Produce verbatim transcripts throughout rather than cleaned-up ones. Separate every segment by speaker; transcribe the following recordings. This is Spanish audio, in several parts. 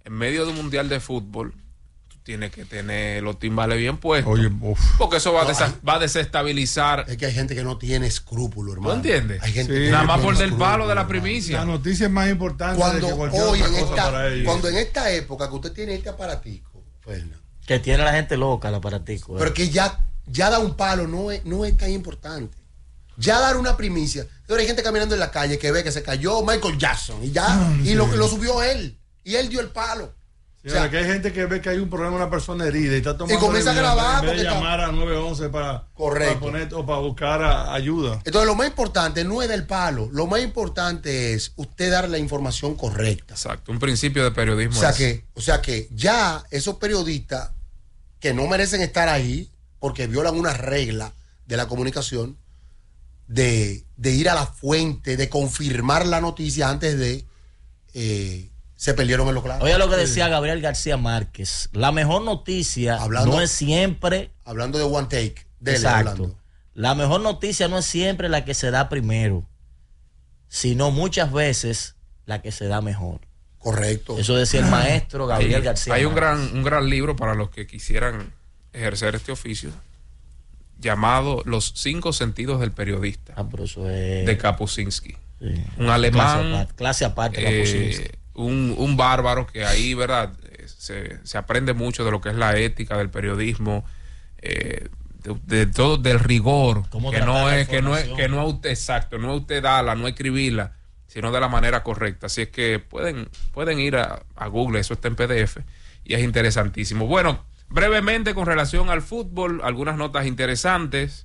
Speaker 1: en medio de un mundial de fútbol, tiene que tener los timbales bien puestos.
Speaker 2: Oye, uf.
Speaker 1: Porque eso va,
Speaker 3: No,
Speaker 1: a desa-
Speaker 3: hay-
Speaker 1: va a desestabilizar.
Speaker 3: Es que hay gente que no tiene escrúpulo, hermano.
Speaker 1: ¿Tú entiendes?
Speaker 3: Hay gente
Speaker 2: Sí.
Speaker 3: que
Speaker 1: Nada
Speaker 3: no
Speaker 1: más
Speaker 3: tiene
Speaker 1: por del
Speaker 3: escrúpulo,
Speaker 1: palo de la
Speaker 3: hermano.
Speaker 1: primicia.
Speaker 2: La noticia es más importante
Speaker 3: Cuando
Speaker 2: de que cualquier
Speaker 3: hoy
Speaker 2: otra
Speaker 3: en
Speaker 2: cosa
Speaker 3: esta,
Speaker 2: para ellos.
Speaker 3: cuando en esta época que usted tiene este aparatico, Fernan,
Speaker 4: Que tiene la gente loca el aparatico. eh.
Speaker 3: pero que ya, ya da un palo, no es, no es tan importante. Ya dar una primicia. Ahora hay gente caminando en la calle que ve que se cayó Michael Jackson y ya,
Speaker 2: Ah,
Speaker 3: y
Speaker 2: sí.
Speaker 3: lo, lo subió él. Y él dio el palo.
Speaker 2: Sí,
Speaker 3: O sea,
Speaker 2: que hay gente que ve que hay un problema, una persona herida y está tomando
Speaker 3: Y comienza a
Speaker 2: video,
Speaker 3: grabar
Speaker 2: en vez de
Speaker 3: porque está-
Speaker 2: llamar a nueve once para,
Speaker 3: Correcto.
Speaker 2: para poner o para buscar a- ayuda.
Speaker 3: Entonces lo más importante no es del palo, lo más importante es usted dar la información correcta.
Speaker 1: Exacto, un principio de periodismo.
Speaker 3: O sea
Speaker 1: es-
Speaker 3: que, o sea que ya esos periodistas que no merecen estar ahí porque violan una regla de la comunicación, de, de ir a la fuente, de confirmar la noticia antes de eh, se perdieron en lo claro.
Speaker 4: Oye lo que decía Gabriel García Márquez. La mejor noticia
Speaker 3: Hablando-
Speaker 4: no es siempre.
Speaker 3: Hablando de one take, dele,
Speaker 4: Exacto.
Speaker 3: hablando.
Speaker 4: La mejor noticia no es siempre la que se da primero, sino muchas veces la que se da mejor.
Speaker 3: Correcto.
Speaker 4: Eso decía el maestro Gabriel
Speaker 1: hay,
Speaker 4: García
Speaker 1: hay un
Speaker 4: Márquez.
Speaker 1: gran, un gran libro para los que quisieran ejercer este oficio, llamado Los cinco sentidos del periodista,
Speaker 4: Ah, pero eso es.
Speaker 1: de Kapuscinski.
Speaker 4: Sí.
Speaker 1: Un alemán,
Speaker 4: Clase aparte, clase aparte,
Speaker 1: eh,
Speaker 4: Kapuscinski.
Speaker 1: un, un bárbaro que ahí, ¿verdad? Eh, Se, se aprende mucho de lo que es la ética del periodismo, eh, de, de todo, del rigor,
Speaker 4: Cómo
Speaker 1: que
Speaker 4: tratar
Speaker 1: no
Speaker 4: la
Speaker 1: es, que no es,
Speaker 4: información.
Speaker 1: que no es usted, exacto, no es usted darla, no escribirla, sino de la manera correcta. Así es que pueden, pueden ir a, a Google, eso está en P D F y es interesantísimo. Bueno, brevemente con relación al fútbol, algunas notas interesantes.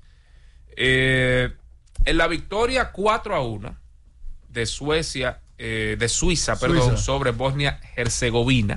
Speaker 1: Eh, en la victoria cuatro a uno de Suecia, eh, de Suiza, perdón,
Speaker 2: Suiza.
Speaker 1: sobre Bosnia-Herzegovina,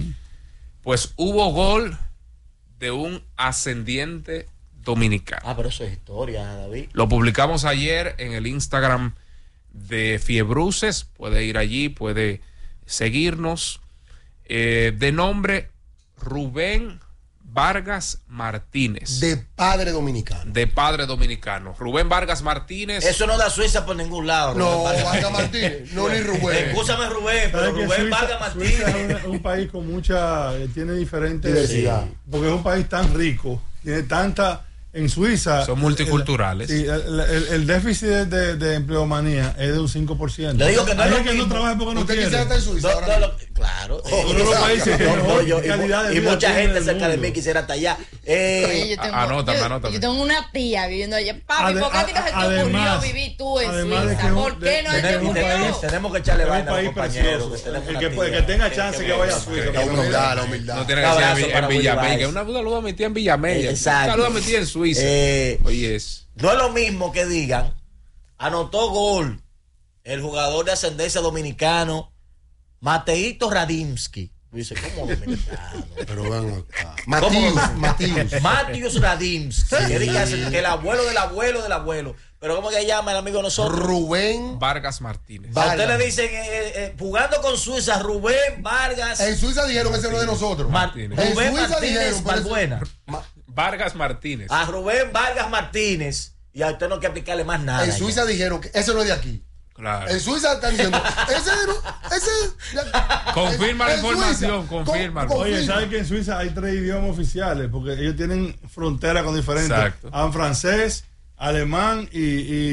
Speaker 1: pues hubo gol de un ascendiente dominicano.
Speaker 4: Ah, pero eso es historia, David.
Speaker 1: Lo publicamos ayer en el Instagram de Fiebruces. Puede ir allí, puede seguirnos. Eh, de nombre Rubén Vargas Martínez.
Speaker 3: De padre dominicano.
Speaker 1: De padre dominicano. Rubén Vargas Martínez.
Speaker 4: Eso no da Suiza por ningún lado.
Speaker 3: No,
Speaker 4: Rubén Vargas
Speaker 3: Vargas Martínez, no ni Rubén.
Speaker 4: Escúchame, Rubén, pero
Speaker 2: ¿Sabes que
Speaker 4: Rubén
Speaker 2: Suiza-
Speaker 4: Vargas
Speaker 2: Suiza
Speaker 4: Martínez.
Speaker 2: es un, un país con mucha, eh, tiene diferentes
Speaker 3: Diversidad.
Speaker 2: sí, porque es un país tan rico, tiene tanta, en Suiza
Speaker 1: Son multiculturales.
Speaker 2: el, sí, el, el- el déficit de, de empleomanía es de un cinco por ciento.
Speaker 4: Le digo que no
Speaker 2: Hay
Speaker 4: es lo
Speaker 2: gente que no
Speaker 4: mismo.
Speaker 2: trabaja porque no
Speaker 3: Usted
Speaker 2: quiere.
Speaker 3: quisiera estar en Suiza
Speaker 4: No,
Speaker 3: ahora
Speaker 4: no,
Speaker 3: mismo?
Speaker 4: lo- claro.
Speaker 3: Oh,
Speaker 2: Uno de los países que
Speaker 4: No,
Speaker 2: mejor
Speaker 4: yo- y,
Speaker 2: calidad de
Speaker 4: y
Speaker 2: vida
Speaker 4: mucha
Speaker 2: tiene
Speaker 4: gente
Speaker 2: del
Speaker 4: cerca de
Speaker 2: mundo.
Speaker 4: mí quisiera estar allá.
Speaker 5: Oye,
Speaker 4: Eh,
Speaker 5: yo tengo,
Speaker 1: anótame,
Speaker 5: yo-
Speaker 1: anótame.
Speaker 5: yo tengo una tía viviendo allá. Papi,
Speaker 2: Ade-
Speaker 5: ¿por qué a ti no se te
Speaker 2: a-
Speaker 5: ocurrió
Speaker 2: además-
Speaker 5: vivir tú en
Speaker 2: además de
Speaker 5: Suiza?
Speaker 2: que es un-
Speaker 5: ¿Por qué
Speaker 2: de-
Speaker 5: no se te
Speaker 4: tenemos,
Speaker 5: ocurrió?
Speaker 4: tenemos- tenemos que echarle
Speaker 2: Es un
Speaker 4: banda a los
Speaker 2: país
Speaker 4: compañeros.
Speaker 2: precioso.
Speaker 4: Que tenemos
Speaker 2: El
Speaker 4: una
Speaker 2: que,
Speaker 4: tía
Speaker 2: el que tenga chance que vaya a
Speaker 4: venga.
Speaker 2: Suiza.
Speaker 3: La humildad, la humildad.
Speaker 1: No tiene
Speaker 4: Un
Speaker 1: que ser
Speaker 4: abrazo
Speaker 1: en,
Speaker 4: para
Speaker 1: en
Speaker 4: Willy
Speaker 1: Villamella.
Speaker 4: Valls.
Speaker 1: Un saludo a mi tía en Villamella.
Speaker 4: Exacto.
Speaker 1: Un saludo a mi tía en Suiza.
Speaker 4: Eh,
Speaker 1: Oye, es.
Speaker 4: No es lo mismo que digan, anotó gol el jugador de ascendencia dominicano, Mateito Radimski. Dice, ¿cómo dominicano?
Speaker 3: Pero ven acá. Matius, Matius.
Speaker 4: Matius Radimski. Que diga que el abuelo del abuelo del abuelo. Pero ¿cómo que llama el amigo de nosotros?
Speaker 3: Rubén.
Speaker 1: Vargas Martínez.
Speaker 3: Va-
Speaker 4: A usted le dicen, eh, eh, jugando con Suiza, Rubén Vargas.
Speaker 3: En Suiza dijeron que ese no es de nosotros.
Speaker 4: Mar-
Speaker 1: Martínez.
Speaker 3: En
Speaker 4: Rubén
Speaker 3: Suiza
Speaker 4: Martínez
Speaker 3: dijeron, pero ese-
Speaker 4: Balbuena.
Speaker 3: Ma-
Speaker 1: Vargas Martínez.
Speaker 4: A Rubén Vargas Martínez. Y a usted no hay que aplicarle más nada.
Speaker 3: En
Speaker 4: ya.
Speaker 3: Suiza dijeron que ese no es de aquí.
Speaker 1: Claro.
Speaker 3: En Suiza están diciendo, ese no, ese. ya-
Speaker 1: Confirma la
Speaker 3: en Suiza,
Speaker 1: información,
Speaker 3: con-
Speaker 1: confírmalo.
Speaker 3: confirma.
Speaker 2: Oye, ¿sabes que en Suiza hay tres idiomas oficiales? Porque ellos tienen frontera con diferentes.
Speaker 1: Exacto.
Speaker 2: Hablan francés, alemán y,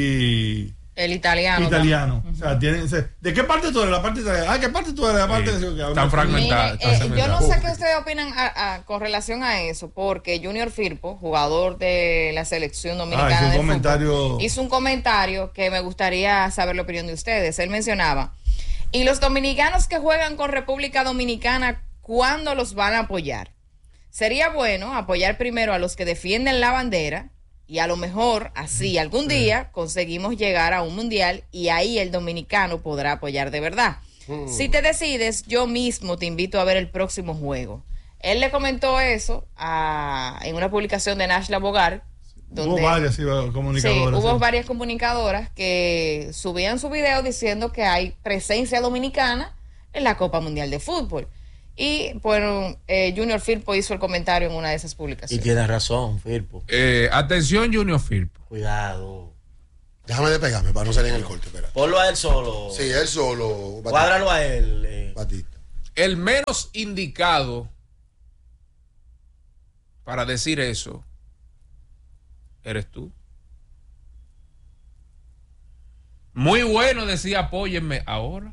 Speaker 2: y
Speaker 5: El italiano.
Speaker 2: italiano. O sea, tienen, se- ¿de qué parte tú eres? La parte italiana. Ah, ¿qué parte tú eres? La parte
Speaker 1: Sí.
Speaker 2: de que hablan-
Speaker 1: Están fragmentados.
Speaker 5: Mire, eh, yo no sé qué ustedes opinan a- a- con relación a eso, porque Junior Firpo, jugador de la selección dominicana,
Speaker 2: Ah, hizo un
Speaker 5: de
Speaker 2: comentario.
Speaker 5: fútbol, hizo un comentario que me gustaría saber la opinión de ustedes. Él mencionaba, y los dominicanos que juegan con República Dominicana, ¿cuándo los van a apoyar? Sería bueno apoyar primero a los que defienden la bandera, y a lo mejor así algún día conseguimos llegar a un mundial y ahí el dominicano podrá apoyar de verdad. Si te decides, yo mismo te invito a ver el próximo juego. Él le comentó eso a- en una publicación de Nashla Bogar. Donde,
Speaker 2: Hubo varias sí,
Speaker 5: sí,
Speaker 2: comunicadoras.
Speaker 5: hubo
Speaker 2: sí.
Speaker 5: varias comunicadoras que subían su video diciendo que hay presencia dominicana en la Copa Mundial de Fútbol. Y bueno, eh, Junior Firpo hizo el comentario en una de esas
Speaker 4: Y
Speaker 5: publicaciones.
Speaker 4: tiene razón, Firpo.
Speaker 1: Eh, atención, Junior Firpo.
Speaker 4: Cuidado.
Speaker 3: Déjame despegarme para no salir en el corte, espera.
Speaker 4: Ponlo a él solo.
Speaker 3: Sí, él solo. Batista.
Speaker 4: Cuádralo a él. eh.
Speaker 3: Batista.
Speaker 1: el menos indicado para decir eso eres tú. Muy bueno, decía, apóyenme ahora.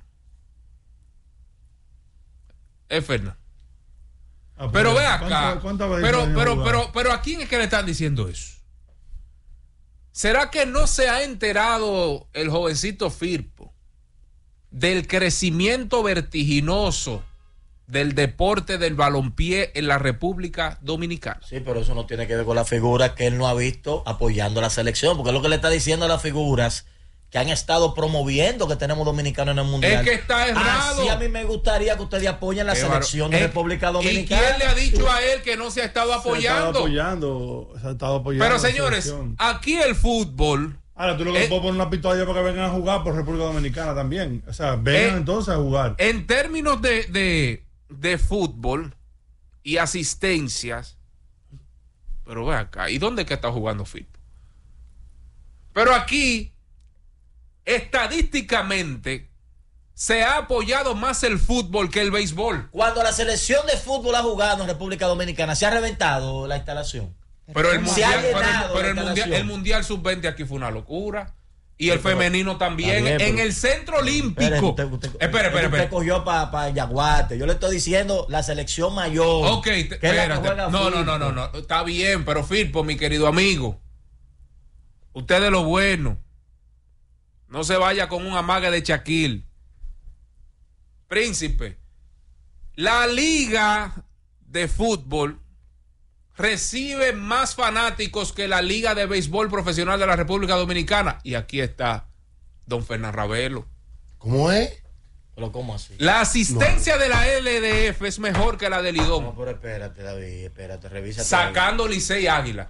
Speaker 1: Es Fernando.
Speaker 2: Ah,
Speaker 1: Pero ve
Speaker 2: ¿cuánta-
Speaker 1: acá.
Speaker 2: cuántas veces
Speaker 1: Pero,
Speaker 2: han
Speaker 1: pero,
Speaker 2: jugado?
Speaker 1: pero, pero, ¿a quién es que le están diciendo eso? ¿Será que no se ha enterado el jovencito Firpo del crecimiento vertiginoso del deporte del balompié en la República Dominicana?
Speaker 4: Sí, pero eso no tiene que ver con la figura que él no ha visto apoyando a la selección, porque es lo que le está diciendo a las figuras que han estado promoviendo que tenemos dominicanos en el mundial.
Speaker 1: Es que está errado.
Speaker 4: Así a mí me gustaría que ustedes apoyen la
Speaker 1: Qué
Speaker 4: selección
Speaker 1: bárbaro.
Speaker 4: de
Speaker 1: Eh,
Speaker 4: República
Speaker 1: ¿Y
Speaker 4: Dominicana.
Speaker 1: quién le ha dicho a él que no se ha estado
Speaker 2: Se ha estado
Speaker 1: apoyando?
Speaker 2: apoyando, se ha estado apoyando
Speaker 1: Pero
Speaker 2: la
Speaker 1: señores,
Speaker 2: selección.
Speaker 1: aquí el fútbol,
Speaker 2: Ahora tú lo que
Speaker 1: eh,
Speaker 2: puedes poner una pistola para que vengan a jugar por República Dominicana también. O sea, vengan
Speaker 1: Eh,
Speaker 2: entonces a jugar.
Speaker 1: en términos de, de, de fútbol y asistencias, pero ve acá, ¿y dónde es que está jugando Firpo? Pero aquí, estadísticamente, se ha apoyado más el fútbol que el béisbol.
Speaker 4: Cuando la selección de fútbol ha jugado en República Dominicana, se ha reventado la instalación.
Speaker 1: Pero el
Speaker 4: Se
Speaker 1: mundial,
Speaker 4: ha
Speaker 1: pero el-
Speaker 4: llenado
Speaker 1: pero
Speaker 4: la
Speaker 1: el mundial,
Speaker 4: instalación.
Speaker 1: el mundial sub veinte aquí fue una locura. Y
Speaker 4: Sí,
Speaker 1: el
Speaker 4: pero-
Speaker 1: femenino también.
Speaker 4: Está bien,
Speaker 1: en
Speaker 4: pero-
Speaker 1: el centro olímpico.
Speaker 4: Espere, usted, usted-
Speaker 1: espera, espera,
Speaker 4: usted
Speaker 1: espera.
Speaker 4: cogió para pa Yaguate. Yo le estoy diciendo la selección mayor.
Speaker 1: Ok, te-
Speaker 4: que es la que
Speaker 1: espérate.
Speaker 4: juega
Speaker 1: No, no,
Speaker 4: Firpo.
Speaker 1: no, no, no. Está bien, pero Firpo, mi querido amigo. Usted de lo bueno. No se vaya con un amague de Shaquille. Príncipe. La liga de fútbol recibe más fanáticos que la liga de béisbol profesional de la República Dominicana. Y aquí está don Fernando Ravelo.
Speaker 3: ¿Cómo es?
Speaker 4: Pero ¿cómo así?
Speaker 1: La asistencia de la L D F es mejor que la de Lidón.
Speaker 4: No, pero espérate, David, espérate, revisa.
Speaker 1: Sacando Licey Águila.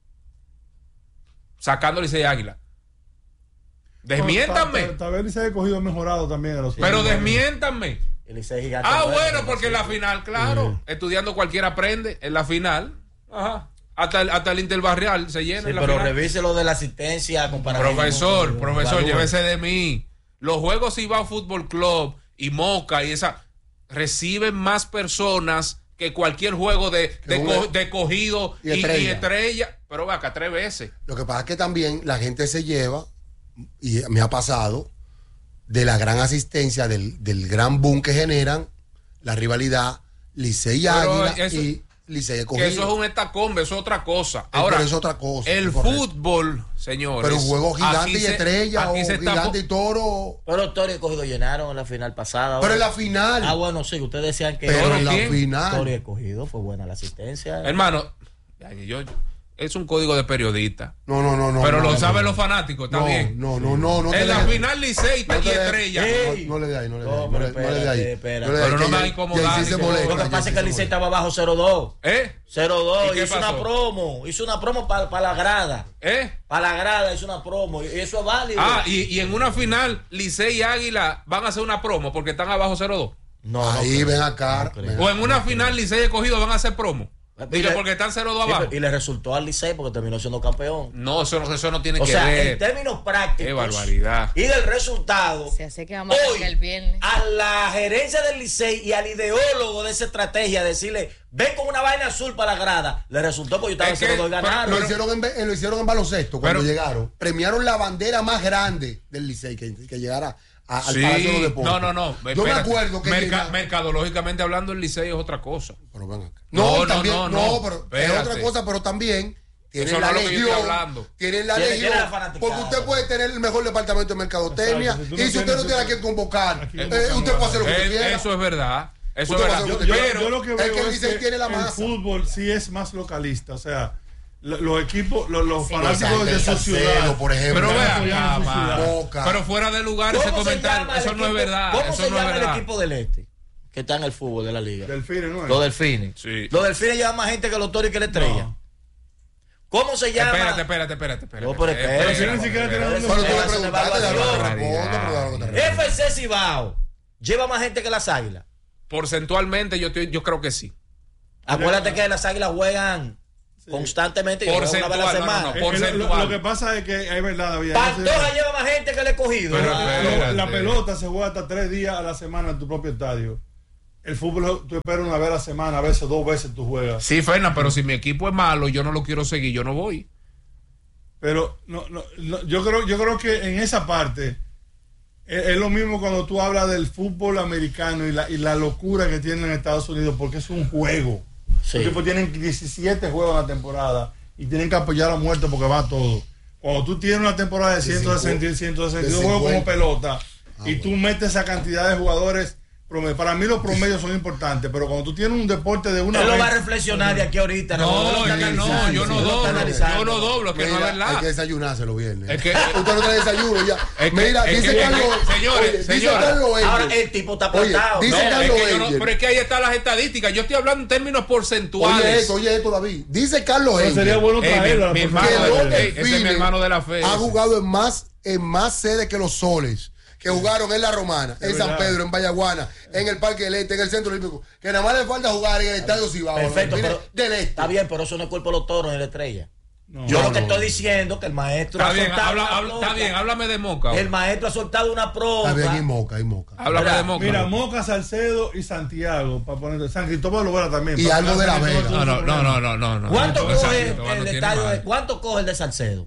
Speaker 1: Sacando Licey Águila. Desmiéntanme.
Speaker 2: Tal- Tal vez se ha cogido mejorado también. A los
Speaker 1: Pero
Speaker 2: últimos años.
Speaker 1: desmiéntanme.
Speaker 4: El Licey Gigante
Speaker 1: Ah,
Speaker 4: bueno,
Speaker 1: bueno,
Speaker 4: pero
Speaker 1: porque en
Speaker 4: sí.
Speaker 1: la final, claro. Estudiando cualquiera aprende. En la final. Ajá. Hasta el, hasta el Interbarrial se llena
Speaker 4: Sí,
Speaker 1: en la
Speaker 4: pero
Speaker 1: final.
Speaker 4: revise lo de la asistencia comparado.
Speaker 1: Profesor, profesor,
Speaker 4: Evalúe.
Speaker 1: llévese de mí. Los juegos Cibao Fútbol Club y Moca y esa reciben más personas que cualquier juego de, de,
Speaker 3: un-
Speaker 1: co- de cogido
Speaker 3: y
Speaker 1: y, y
Speaker 3: estrella.
Speaker 1: estrella. Pero va acá tres veces.
Speaker 3: Lo que pasa es que también la gente se lleva, y me ha pasado, de la gran asistencia, del, del gran boom que generan, la rivalidad Licey y
Speaker 1: Pero
Speaker 3: Águila
Speaker 1: eso-
Speaker 3: y Licey
Speaker 1: Que
Speaker 3: Escogido.
Speaker 1: eso es un estacombe, eso es otra cosa.
Speaker 3: Eh,
Speaker 1: Ahora,
Speaker 3: pero es otra cosa,
Speaker 1: el
Speaker 3: es correcto.
Speaker 1: fútbol, señores.
Speaker 3: Pero un juego gigante
Speaker 1: aquí
Speaker 3: y
Speaker 1: se-
Speaker 3: estrella
Speaker 1: aquí
Speaker 3: o
Speaker 1: se está
Speaker 3: gigante
Speaker 1: po-
Speaker 3: y toro.
Speaker 4: Pero Toro y Escogido llenaron en la final pasada.
Speaker 3: Pero
Speaker 4: ahora.
Speaker 3: en la final.
Speaker 4: Ah, bueno, sí, ustedes decían que
Speaker 3: pero
Speaker 1: ¿Toro
Speaker 3: en la
Speaker 1: quién?
Speaker 3: final.
Speaker 4: Toro y Escogido fue buena la asistencia.
Speaker 1: Hermano, yo, yo- es un código de periodista.
Speaker 3: No, no, no, no.
Speaker 1: pero
Speaker 3: no,
Speaker 1: lo
Speaker 3: no,
Speaker 1: saben
Speaker 3: no.
Speaker 1: los fanáticos, está
Speaker 3: no,
Speaker 1: bien.
Speaker 3: No, no, no, no. te
Speaker 1: en la
Speaker 3: dejes-
Speaker 1: final Licey
Speaker 3: no
Speaker 1: y
Speaker 3: te dejes-
Speaker 1: estrella.
Speaker 4: Ey.
Speaker 3: No, no le dé ahí, no le dé
Speaker 4: No,
Speaker 3: ahí. No,
Speaker 4: pero
Speaker 3: le- no le dé ahí.
Speaker 4: espérate, espérate.
Speaker 3: No le dé ahí,
Speaker 1: Pero no
Speaker 3: que
Speaker 1: me
Speaker 3: ya-
Speaker 1: va a incomodar,
Speaker 3: ya sí se
Speaker 1: dice,
Speaker 3: molesta,
Speaker 4: Lo que
Speaker 3: ya
Speaker 4: pasa
Speaker 3: sí
Speaker 4: es que el
Speaker 3: se
Speaker 4: Licey
Speaker 3: molesta.
Speaker 4: estaba bajo cero dos.
Speaker 1: ¿Eh?
Speaker 4: cero dos,
Speaker 1: ¿Y qué
Speaker 4: hizo una
Speaker 1: pasó?
Speaker 4: promo. Hizo una promo para la grada.
Speaker 1: ¿Eh?
Speaker 4: Para la grada hizo una promo. Y eso es válido.
Speaker 1: Ah, y, y en una final, Licey y Águila van a hacer una promo porque están abajo cero dos.
Speaker 4: no, no
Speaker 3: Ahí
Speaker 4: creo.
Speaker 3: ven acá.
Speaker 4: No creo.
Speaker 3: ven
Speaker 1: O en una final, Licey y Escogido van a hacer promo.
Speaker 4: Y
Speaker 1: Dice
Speaker 4: le-
Speaker 1: porque están cero dos
Speaker 4: Sí,
Speaker 1: abajo.
Speaker 4: pero- y le resultó al Licey porque terminó siendo campeón.
Speaker 1: No, eso, no- eso no tiene
Speaker 4: O
Speaker 1: que
Speaker 4: sea,
Speaker 1: ver.
Speaker 4: en términos prácticos.
Speaker 1: Qué barbaridad.
Speaker 4: Y del resultado.
Speaker 5: Se hace que vamos a
Speaker 4: Hoy,
Speaker 5: arrancar el viernes.
Speaker 4: a la gerencia del Licey y al ideólogo de esa estrategia, decirle, ven con una vaina azul para la grada, le resultó porque yo estaba
Speaker 1: Es que-
Speaker 4: cero dos y
Speaker 1: pero-
Speaker 4: ganaron.
Speaker 3: Lo hicieron, en, be- eh, lo hicieron en baloncesto cuando
Speaker 1: Pero-
Speaker 3: llegaron. Premiaron la bandera más grande del Licey que, que llegara a- al
Speaker 1: Sí,
Speaker 3: Palacio de los Deportes.
Speaker 1: no, no, no.
Speaker 3: Yo me
Speaker 1: espérate.
Speaker 3: acuerdo que.
Speaker 1: Merca-
Speaker 3: llega-
Speaker 1: mercadológicamente hablando, el Licey es otra cosa.
Speaker 3: Pero ven acá.
Speaker 1: No,
Speaker 3: No,
Speaker 1: no,
Speaker 3: también,
Speaker 1: no,
Speaker 3: no,
Speaker 1: no.
Speaker 3: pero
Speaker 1: Espérate.
Speaker 3: es otra cosa, pero también tienen
Speaker 1: Eso no
Speaker 3: la
Speaker 1: es lo que yo
Speaker 3: legión.
Speaker 1: estoy hablando.
Speaker 3: Tienen la
Speaker 4: Tiene-
Speaker 3: legión.
Speaker 4: tiene la fanaticada.
Speaker 3: Porque usted puede tener el mejor departamento de mercadotecnia.
Speaker 2: Exacto, si tú no
Speaker 3: y si usted
Speaker 2: tienes-
Speaker 3: no tiene a quien convocar,
Speaker 2: Aquí
Speaker 3: eh,
Speaker 2: convocamos
Speaker 3: usted puede hacer lo que usted
Speaker 1: Eh,
Speaker 3: quiera.
Speaker 1: eso es verdad. Eso
Speaker 3: Usted
Speaker 1: es
Speaker 3: va a
Speaker 1: verdad.
Speaker 3: hacer lo
Speaker 2: Yo,
Speaker 3: que
Speaker 2: yo-
Speaker 3: quiera.
Speaker 1: Pero,
Speaker 2: yo lo que
Speaker 3: es
Speaker 2: veo
Speaker 3: que el
Speaker 2: es
Speaker 3: Licey
Speaker 2: que
Speaker 3: tiene la
Speaker 2: el
Speaker 3: masa.
Speaker 2: fútbol sí es más localista. O sea, lo- los equipos, lo- los
Speaker 5: Sí.
Speaker 2: fanáticos de su
Speaker 3: Salcedo,
Speaker 2: ciudad.
Speaker 3: por ejemplo.
Speaker 1: pero
Speaker 2: Están
Speaker 1: vea,
Speaker 2: apoyando
Speaker 1: acá,
Speaker 2: su ciudad.
Speaker 1: man.
Speaker 3: Boca.
Speaker 1: pero fuera de lugar ese
Speaker 4: ¿Cómo se
Speaker 1: comentario,
Speaker 4: llama el
Speaker 1: eso no es
Speaker 4: equipo-
Speaker 1: verdad.
Speaker 4: ¿Cómo
Speaker 1: Eso
Speaker 4: se
Speaker 1: no es
Speaker 4: llama el
Speaker 1: verdad.
Speaker 4: equipo del Este? Que está en el fútbol de la liga.
Speaker 2: Delfines, ¿no es?
Speaker 4: Los Delfines.
Speaker 1: Sí.
Speaker 4: Los Delfines llevan más gente que los Toros y que la Estrella.
Speaker 2: No.
Speaker 4: ¿Cómo se llama?
Speaker 1: Espérate, espérate, espérate, espérate.
Speaker 4: No, pero espérate.
Speaker 1: Espérate,
Speaker 2: Pero si ni siquiera
Speaker 1: espérate.
Speaker 2: tienen
Speaker 3: Pero tú le
Speaker 4: Eso es
Speaker 3: preguntaste,
Speaker 4: una
Speaker 3: ya no te
Speaker 4: evaluación.
Speaker 3: respondo, pero ya no te respondo.
Speaker 4: F C Cibao lleva más gente que las Águilas.
Speaker 1: Porcentualmente yo, estoy- yo creo que sí.
Speaker 4: Acuérdate que las Águilas juegan constantemente y juegan una vez a la
Speaker 1: Porcentual, no, no,
Speaker 4: semana.
Speaker 1: no,
Speaker 2: Eh, eh, lo-
Speaker 1: porcentual.
Speaker 2: Lo, lo que pasa es que es verdad, David. ahí no se-
Speaker 4: Pantoja lleva más gente que el escogido.
Speaker 1: Pero,
Speaker 4: Ah,
Speaker 1: espérate.
Speaker 2: la pelota se juega hasta tres días a la semana en tu propio estadio. el fútbol tú esperas una vez a la semana, a veces dos veces tú juegas.
Speaker 1: Sí, Fernan, pero si mi equipo es malo y yo no lo quiero seguir, yo no voy.
Speaker 2: Pero no, no, no, yo creo yo creo que en esa parte es, es lo mismo cuando tú hablas del fútbol americano y la, y la locura que tienen en Estados Unidos, porque es un juego.
Speaker 4: Sí.
Speaker 2: Los tipos tienen diecisiete juegos en la temporada y tienen que apoyar a muertos porque va todo. Cuando tú tienes una temporada de ciento sesenta, ciento sesenta y dos juegos como pelota ah, y tú bueno. metes esa cantidad de jugadores promedio, para mí los promedios son importantes, pero cuando tú tienes un deporte de una
Speaker 4: él
Speaker 2: vez,
Speaker 4: lo va a reflexionar de aquí ahorita.
Speaker 1: No, no, no, yo no doblo, yo no doblo, que
Speaker 3: mira,
Speaker 1: no es verdad.
Speaker 3: Hay que desayunarse los viernes.
Speaker 1: Es que
Speaker 3: usted no trae desayuno ya.
Speaker 1: Es que,
Speaker 3: mira,
Speaker 1: es
Speaker 3: dice
Speaker 1: que,
Speaker 3: Carlos.
Speaker 1: es que, señores,
Speaker 3: oye,
Speaker 1: señores,
Speaker 3: dice Carlos
Speaker 4: ahora
Speaker 3: Engel.
Speaker 4: el tipo está plantado.
Speaker 3: Oye, dice
Speaker 1: no,
Speaker 3: Carlos
Speaker 1: es que yo no,
Speaker 3: Engel.
Speaker 1: pero es que ahí están las estadísticas. Yo estoy hablando en términos porcentuales.
Speaker 3: Oye esto, oye esto, David. Dice Carlos
Speaker 2: pero
Speaker 3: Engel.
Speaker 2: sería bueno
Speaker 1: Ey,
Speaker 2: traerlo.
Speaker 1: mi, mi
Speaker 2: porque-
Speaker 1: hermano,
Speaker 3: que los
Speaker 1: ey, ese es mi
Speaker 3: Delfines
Speaker 1: hermano de la fe.
Speaker 3: ha
Speaker 1: ese.
Speaker 3: jugado en más, en más sedes que los Soles, que jugaron en La Romana,
Speaker 2: Es
Speaker 3: en San
Speaker 2: verdad.
Speaker 3: Pedro, en Vallaguana, en el Parque del Este, en el Centro Olímpico, que nada más le falta jugar en el Estadio Cibao.
Speaker 4: Perfecto,
Speaker 3: Mire,
Speaker 4: pero
Speaker 3: del Este.
Speaker 4: está bien, pero eso no es culpa de los toros ni de la estrella.
Speaker 2: No,
Speaker 4: Yo
Speaker 3: no,
Speaker 4: lo que
Speaker 3: no.
Speaker 4: estoy diciendo que el maestro
Speaker 1: Está
Speaker 4: ha
Speaker 1: bien,
Speaker 4: soltado
Speaker 1: habla,
Speaker 4: una
Speaker 1: habla- está
Speaker 4: propa.
Speaker 1: bien, háblame de Moca. ahora.
Speaker 4: El maestro ha soltado una
Speaker 3: Está bien, y
Speaker 4: propa.
Speaker 3: Moca, y Moca.
Speaker 1: Háblame
Speaker 4: Mira,
Speaker 1: de Moca.
Speaker 2: Mira, Moca, Salcedo y Santiago, para poner San Cristóbal lo vera también.
Speaker 3: Y
Speaker 2: para
Speaker 3: algo de La
Speaker 2: San Cristóbal
Speaker 3: Vega.
Speaker 2: tuvo
Speaker 1: No,
Speaker 2: su
Speaker 1: no, no,
Speaker 2: problema.
Speaker 1: no, no, no.
Speaker 4: ¿Cuánto
Speaker 1: no,
Speaker 4: coge
Speaker 1: Santo, no
Speaker 4: el
Speaker 1: tiene
Speaker 4: estadio?
Speaker 1: madre.
Speaker 4: De, ¿Cuánto coge el de Salcedo?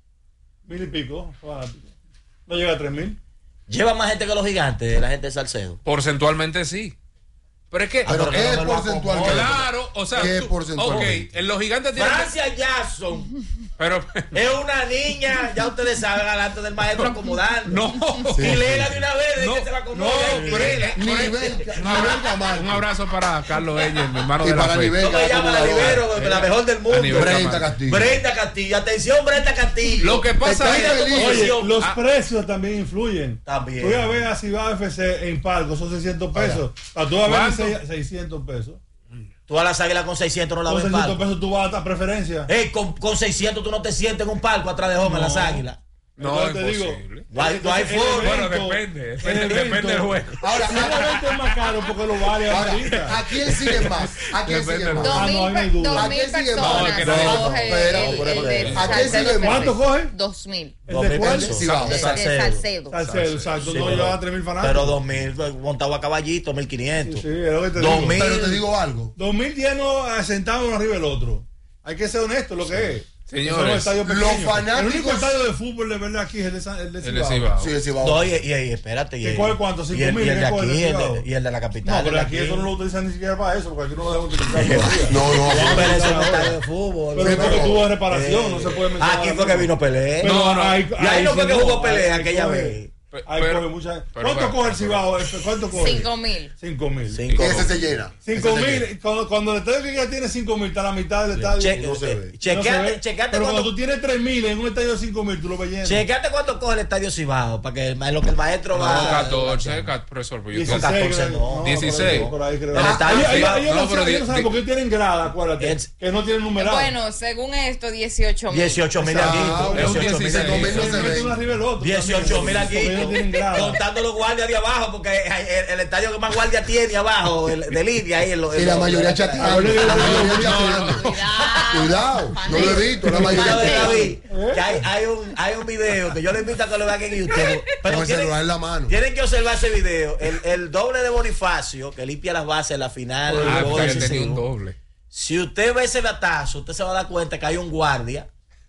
Speaker 2: Mil y pico, fanático. No llega a tres mil.
Speaker 4: Lleva más gente que los gigantes, la gente de Salcedo.
Speaker 1: Porcentualmente sí. Pero es que.
Speaker 3: Pero
Speaker 4: pero
Speaker 3: ¿qué
Speaker 4: no
Speaker 3: es
Speaker 4: me lo
Speaker 3: porcentualmente?
Speaker 1: Claro, o sea.
Speaker 3: ¿Qué
Speaker 1: tú-
Speaker 3: porcentualmente?
Speaker 1: Ok, en los gigantes tienen.
Speaker 4: Francia Jackson
Speaker 1: Pero.
Speaker 4: es una niña, ya ustedes saben, delante del maestro acomodando.
Speaker 1: No.
Speaker 3: Sí.
Speaker 4: Y léela de una vez, de
Speaker 1: No,
Speaker 4: que se la
Speaker 1: no,
Speaker 4: acomoda. y
Speaker 1: pero es-
Speaker 4: léela.
Speaker 3: Nivel,
Speaker 1: Un
Speaker 3: nivel
Speaker 1: abrazo,
Speaker 3: Camargo.
Speaker 1: un abrazo para Carlos Engel, mi hermano
Speaker 3: Y
Speaker 1: de la
Speaker 3: para
Speaker 1: fe.
Speaker 3: nivel.
Speaker 4: ¿Cómo se llama la libero? La mejor del
Speaker 1: A
Speaker 4: mundo.
Speaker 1: nivel
Speaker 3: Brenda
Speaker 1: Camargo.
Speaker 3: Castillo.
Speaker 4: Brenda Castillo. Atención, Brenda Castillo.
Speaker 1: Lo que pasa
Speaker 3: Está
Speaker 1: es
Speaker 3: feliz.
Speaker 2: Oye,
Speaker 4: posición.
Speaker 2: los
Speaker 1: Ah.
Speaker 2: precios también influyen.
Speaker 4: También.
Speaker 2: Tú ya ves a Cibao F C en palco, son seiscientos pesos. Para tú a ver
Speaker 1: ¿Cuánto?
Speaker 2: seis- seiscientos pesos.
Speaker 4: Tú a las águilas con seiscientos no la
Speaker 2: Con
Speaker 4: ves en
Speaker 2: seiscientos
Speaker 4: palco.
Speaker 2: pesos tú vas a dar preferencia.
Speaker 4: Ey, con, con seiscientos tú no te sientes en un palco atrás de Home en las águilas.
Speaker 1: No,
Speaker 2: Entonces te digo,
Speaker 1: imposible.
Speaker 4: No hay- no hay
Speaker 2: el
Speaker 4: forma.
Speaker 1: Bueno,
Speaker 2: evento-
Speaker 1: depende,
Speaker 2: el
Speaker 1: depende,
Speaker 2: evento-
Speaker 1: depende del juego.
Speaker 3: Ahora,
Speaker 2: Si el evento es más caro porque lo vale
Speaker 3: Ahora,
Speaker 2: ahorita.
Speaker 3: ¿a quién sigue más? ¿A quién
Speaker 1: Depende
Speaker 3: sigue
Speaker 1: del
Speaker 3: más?
Speaker 5: Dos
Speaker 2: Ah,
Speaker 5: mil,
Speaker 2: no, ahí no hay
Speaker 5: per-
Speaker 2: duda.
Speaker 5: dos
Speaker 3: ¿A
Speaker 5: mil
Speaker 3: quién sigue
Speaker 5: personas
Speaker 1: más? No, que no,
Speaker 5: coge
Speaker 3: pero,
Speaker 5: el,
Speaker 3: pero,
Speaker 5: el de
Speaker 3: pero, ¿a quién
Speaker 5: Salcedo
Speaker 3: sigue
Speaker 5: F C.
Speaker 3: más?
Speaker 2: ¿Cuánto coge?
Speaker 5: Dos mil.
Speaker 2: ¿El de cuál?
Speaker 3: Sí,
Speaker 4: Sí,
Speaker 3: va.
Speaker 4: de
Speaker 5: De
Speaker 4: Salcedo.
Speaker 5: Salcedo.
Speaker 2: Salcedo, exacto.
Speaker 4: Sí,
Speaker 2: No
Speaker 4: pero-
Speaker 2: lleva tres mil fanáticos.
Speaker 4: Pero dos mil montado a caballito, mil quinientos.
Speaker 2: Sí, es lo que te
Speaker 4: Dos
Speaker 2: digo.
Speaker 4: mil.
Speaker 3: Pero te digo algo.
Speaker 2: dos mil llenos sentados uno arriba del otro. Hay que ser honesto lo que es.
Speaker 1: Señores,
Speaker 2: Eso es un estadio
Speaker 3: los
Speaker 2: pequeño.
Speaker 3: fanáticos-
Speaker 2: El único estadio de fútbol de verdad aquí es el de, San- el de
Speaker 1: El de
Speaker 2: Cibao.
Speaker 1: Cibao.
Speaker 3: Sí, sí, va.
Speaker 4: No, y, y, y espérate. Y,
Speaker 2: ¿Qué coge cuánto? ¿Cinco
Speaker 4: y el,
Speaker 2: mil?
Speaker 4: y el de
Speaker 2: ¿Qué coge
Speaker 4: aquí,
Speaker 2: el
Speaker 4: y
Speaker 2: de
Speaker 4: el
Speaker 2: Cibao?
Speaker 4: de, y el de la capital.
Speaker 2: No, pero
Speaker 4: el de
Speaker 2: aquí eso no lo utilizan ni siquiera para eso, porque aquí no lo dejan utilizar todavía.
Speaker 3: No, no,
Speaker 4: No,
Speaker 3: no.
Speaker 4: pero eso es un estadio de fútbol.
Speaker 2: Pero es porque tuvo reparación,
Speaker 4: Eh,
Speaker 2: no se puede mencionar.
Speaker 4: Aquí fue que vino Pelé.
Speaker 2: Pero
Speaker 1: No, no.
Speaker 2: hay-
Speaker 4: Y ahí no fue
Speaker 2: sí
Speaker 4: que jugó
Speaker 2: hay-
Speaker 4: Pelé
Speaker 2: hay
Speaker 4: aquella
Speaker 2: coge-
Speaker 4: vez.
Speaker 1: Pe-
Speaker 2: hay
Speaker 1: pero-
Speaker 2: coge mucha-
Speaker 1: pero
Speaker 2: ¿Cuánto
Speaker 1: bueno,
Speaker 2: coge el
Speaker 1: pero-
Speaker 2: Cibao? F? ¿Cuánto coge?
Speaker 5: Cinco mil.
Speaker 2: Cinco mil.
Speaker 4: Cinco.
Speaker 3: Ese se llena.
Speaker 2: Cinco
Speaker 3: Ese se
Speaker 2: mil.
Speaker 3: llena.
Speaker 2: Cuando, cuando el estadio que ya tiene cinco mil, está a la mitad del estadio.
Speaker 4: Che-
Speaker 3: no se ve.
Speaker 4: eh,
Speaker 2: No
Speaker 4: Chequeate,
Speaker 2: se ve.
Speaker 4: chequeate
Speaker 2: Pero
Speaker 4: cuando,
Speaker 2: cuando tú tienes tres mil en un estadio de cinco mil, tú lo ves lleno.
Speaker 4: chequeate cuando coge el estadio Cibao, para que el ma- lo que el maestro
Speaker 1: No,
Speaker 4: va.
Speaker 1: catorce, cat- profesor. pues yo estoy-
Speaker 4: catorce,
Speaker 2: creo.
Speaker 4: no.
Speaker 1: dieciséis.
Speaker 2: Por ahí creo.
Speaker 4: El estadio
Speaker 2: Ellos- ellos-
Speaker 4: Cibao-
Speaker 2: ellos
Speaker 1: no,
Speaker 2: no
Speaker 1: pero
Speaker 2: saben-
Speaker 1: di-
Speaker 2: ellos no saben
Speaker 1: di-
Speaker 2: por qué tienen grada, acuérdate.
Speaker 4: Es-
Speaker 2: Que no tienen numerado.
Speaker 5: Bueno, según esto, dieciocho mil.
Speaker 4: dieciocho mil
Speaker 3: Exacto.
Speaker 4: aquí.
Speaker 1: Es un
Speaker 4: dieciocho mil
Speaker 1: dieciséis.
Speaker 4: aquí.
Speaker 3: mil no se
Speaker 2: Se meten
Speaker 3: ven.
Speaker 2: uno arriba del otro.
Speaker 4: dieciocho mil aquí.
Speaker 2: Porque ellos no tienen grada.
Speaker 4: Contando los guardias de abajo, porque el, el estadio que más guardia tiene abajo, el de línea ahí. En lo- en
Speaker 3: Y la
Speaker 4: lo-
Speaker 3: mayoría
Speaker 4: en
Speaker 3: chateando.
Speaker 2: no,
Speaker 3: La mayoría
Speaker 2: no,
Speaker 3: chateando.
Speaker 5: Cuidado.
Speaker 3: Cuidado, no lo he visto. La mayoría
Speaker 4: Cuidado de
Speaker 3: chateando.
Speaker 4: David, que hay, hay, un, hay un video que yo le invito a que lo vean en YouTube.
Speaker 3: Con
Speaker 4: Pero
Speaker 3: el
Speaker 4: tienen,
Speaker 3: celular en la mano.
Speaker 4: tienen que observar ese video. El, el doble de Bonifacio, que limpia las bases en la final. del
Speaker 1: Ah,
Speaker 4: juego
Speaker 1: porque él tenía
Speaker 4: decisivo.
Speaker 1: un doble.
Speaker 4: Si usted ve ese batazo, usted se va a dar cuenta que hay un guardia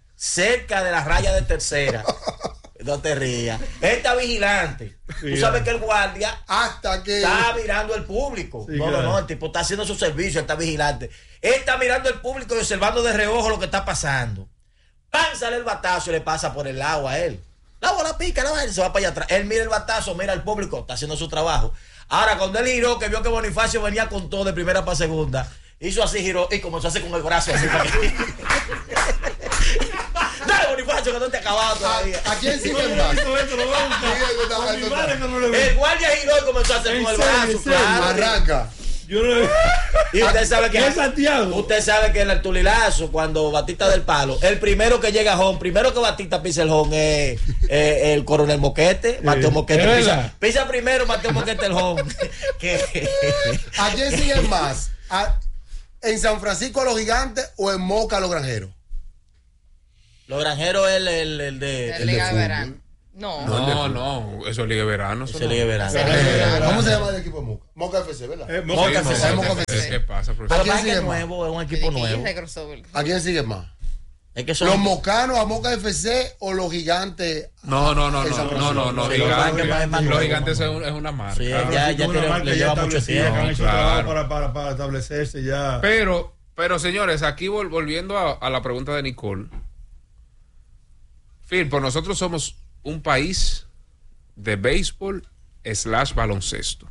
Speaker 4: cerca de la raya de tercera. No te rías. Él está vigilante.
Speaker 2: Sí,
Speaker 4: Tú sabes
Speaker 2: ya.
Speaker 4: que el guardia
Speaker 3: Hasta que.
Speaker 4: está mirando el público.
Speaker 2: Sí,
Speaker 4: no, no,
Speaker 2: claro.
Speaker 4: no. El tipo está haciendo su servicio, él está vigilante. Él está mirando el público y observando de reojo lo que está pasando. ¡Pam! Sale el batazo y le pasa por el agua a él. La bola pica, la bola, se va para allá atrás. Él mira el batazo, mira al público, está haciendo su trabajo. Ahora, cuando él giró, que vio que Bonifacio venía con todo de primera para segunda, hizo así, giró y comenzó a hacer con el brazo así. para que- Dale, Bonifacio, que no te ha acabado todavía.
Speaker 3: ¿A, a quién
Speaker 2: No,
Speaker 3: sigue
Speaker 2: yo no he
Speaker 3: más?
Speaker 2: visto eso, lo voy a buscar.
Speaker 3: Sí, eso está-
Speaker 2: A mi
Speaker 3: eso
Speaker 2: madre
Speaker 3: está.
Speaker 2: que no lo he
Speaker 4: El
Speaker 2: visto.
Speaker 4: guardia giró y comenzó a hacer
Speaker 2: ¿En
Speaker 4: con el
Speaker 2: serio,
Speaker 4: brazo,
Speaker 2: en serio?
Speaker 4: claro.
Speaker 3: Arranca.
Speaker 2: Yo no lo he visto.
Speaker 4: Y usted sabe que
Speaker 2: ¿Y es Santiago?
Speaker 4: Usted sabe que en el tulilazo, cuando Batista del palo, el primero que llega a home, primero que Batista pisa el home es eh, el coronel Moquete. Mateo Moquete
Speaker 2: ¿es
Speaker 4: pisa,
Speaker 2: verdad?
Speaker 4: pisa primero Mateo Moquete el home. que,
Speaker 3: ¿A quién sigue más? ¿A- ¿En San Francisco a los gigantes o en Moca a los granjeros?
Speaker 4: los granjeros es el, el, el de.
Speaker 5: La
Speaker 3: El de
Speaker 5: Liga de
Speaker 3: fútbol.
Speaker 5: Verano. No.
Speaker 1: No, no, eso es Liga de Verano.
Speaker 4: Eso es Liga de Verano.
Speaker 3: ¿Cómo se llama el equipo de Moca? Moca F C, ¿verdad?
Speaker 2: Eh,
Speaker 4: Moca
Speaker 2: Moca
Speaker 4: F C.
Speaker 2: F C.
Speaker 3: Moca F C.
Speaker 1: ¿Qué pasa,
Speaker 4: Pero
Speaker 1: profesor?
Speaker 3: quién
Speaker 4: más que
Speaker 3: sigue
Speaker 4: es
Speaker 3: más?
Speaker 4: nuevo, es un equipo nuevo.
Speaker 3: ¿A quién sigue más?
Speaker 4: Es que son
Speaker 3: ¿Los mocanos a Moca F C o los gigantes?
Speaker 1: No, no, no,
Speaker 3: Esa
Speaker 1: no, no,
Speaker 3: persona.
Speaker 1: no, no,
Speaker 4: Sí, lo que pasa es que
Speaker 1: Gigante-
Speaker 4: más- más
Speaker 1: los
Speaker 4: nuevo,
Speaker 1: gigantes
Speaker 4: más
Speaker 1: es, un- es una marca.
Speaker 4: Sí,
Speaker 2: Pero
Speaker 4: ya,
Speaker 2: si
Speaker 4: ya
Speaker 2: tú una
Speaker 4: tiene-
Speaker 2: marca
Speaker 4: le
Speaker 2: ya
Speaker 4: lleva mucho
Speaker 2: establecida,
Speaker 4: tiempo.
Speaker 2: que han hecho
Speaker 1: Claro.
Speaker 2: trabajo para, para, para establecerse ya.
Speaker 1: Pero, pero señores, aquí vol- volviendo a, a la pregunta de Nicole, Phil, pues nosotros somos un país de béisbol slash baloncesto.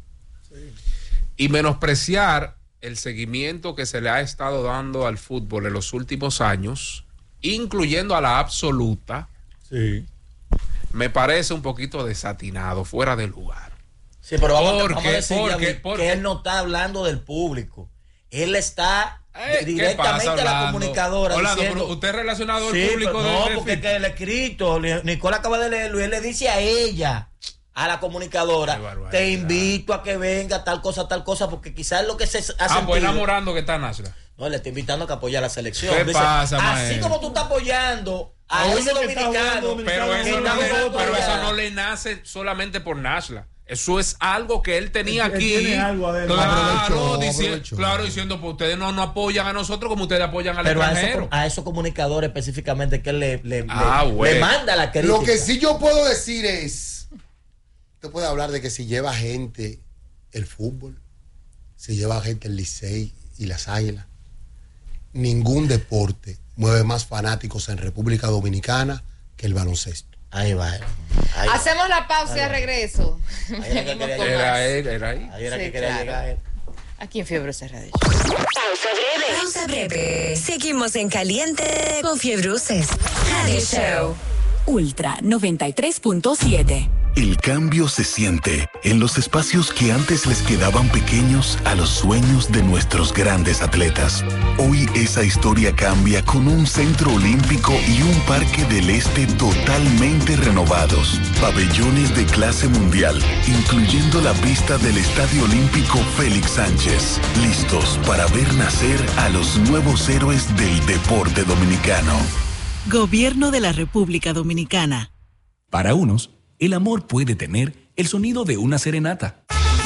Speaker 1: Y menospreciar el seguimiento que se le ha estado dando al fútbol en los últimos años, incluyendo a la absoluta,
Speaker 2: Sí.
Speaker 1: me parece un poquito desatinado, fuera de lugar.
Speaker 4: Sí, pero vamos,
Speaker 1: ¿Por
Speaker 4: vamos
Speaker 1: qué?
Speaker 4: a decir
Speaker 1: ¿Por
Speaker 4: ya,
Speaker 1: qué?
Speaker 4: que
Speaker 1: ¿Por qué?
Speaker 4: él no está hablando del público. Él está
Speaker 1: Eh, ¿qué
Speaker 4: directamente
Speaker 1: pasa,
Speaker 4: a la
Speaker 1: Orlando?
Speaker 4: comunicadora
Speaker 1: Orlando,
Speaker 4: diciendo...
Speaker 1: pero usted es relacionado
Speaker 4: Sí,
Speaker 1: al público
Speaker 4: pero
Speaker 1: de-
Speaker 4: no,
Speaker 1: de
Speaker 4: porque es
Speaker 1: Phil.
Speaker 4: que el escrito, Nicole acaba de leerlo y él le dice a ella, a la comunicadora,
Speaker 1: Qué barbaridad.
Speaker 4: te invito a que venga tal cosa, tal cosa, porque quizás lo que se ha
Speaker 1: Ah,
Speaker 4: sentido...
Speaker 1: pues enamorando que está Nashla.
Speaker 4: No, le está invitando a que apoye a la selección.
Speaker 1: ¿Qué
Speaker 4: Dice,
Speaker 1: pasa,
Speaker 4: así
Speaker 1: maestro?
Speaker 4: como tú estás apoyando a,
Speaker 2: A uno
Speaker 4: ese
Speaker 2: que está jugando
Speaker 4: dominicano,
Speaker 2: dominicano,
Speaker 1: Pero,
Speaker 2: que
Speaker 1: eso
Speaker 2: está
Speaker 1: no, le,
Speaker 2: jugando
Speaker 1: pero
Speaker 2: allá.
Speaker 1: eso no le nace solamente por Nashla. Eso es algo que él tenía
Speaker 2: Él- él
Speaker 1: aquí.
Speaker 2: tiene algo adentro.
Speaker 1: Claro,
Speaker 3: Aprovechó,
Speaker 1: dici-
Speaker 3: aprovechó.
Speaker 1: claro, diciendo, pues ustedes no nos apoyan a nosotros como ustedes apoyan al
Speaker 4: pero a,
Speaker 1: extranjero.
Speaker 4: esos, a esos comunicadores específicamente que él le, le,
Speaker 1: Ah,
Speaker 4: le-
Speaker 1: bueno.
Speaker 4: le manda la crítica.
Speaker 3: Lo que sí yo puedo decir es, usted puede hablar de que si lleva gente el fútbol, si lleva gente el Licey y las Águilas, ningún deporte mueve más fanáticos en República Dominicana que el baloncesto.
Speaker 4: Ahí va. Ahí,
Speaker 5: Hacemos la pausa y al regreso.
Speaker 4: Ahí era que
Speaker 5: Venimos
Speaker 4: quería
Speaker 5: con
Speaker 1: Era
Speaker 5: más.
Speaker 1: él, era ahí.
Speaker 4: ahí era
Speaker 5: Sí,
Speaker 4: que quería
Speaker 5: claro.
Speaker 4: llegar él.
Speaker 5: Aquí en Fiebre C R D.
Speaker 6: Pausa breve. Pausa breve. Seguimos en caliente con Fiebruces. Radio Show.
Speaker 7: Ultra noventa y tres punto siete.
Speaker 8: El cambio se siente en los espacios que antes les quedaban pequeños a los sueños de nuestros grandes atletas. Hoy esa historia cambia con un centro olímpico y un parque del este totalmente renovados. Pabellones de clase mundial, incluyendo la pista del Estadio Olímpico Félix Sánchez. Listos para ver nacer a los nuevos héroes del deporte dominicano.
Speaker 9: Gobierno de la República Dominicana.
Speaker 10: Para unos, el amor puede tener el sonido de una serenata.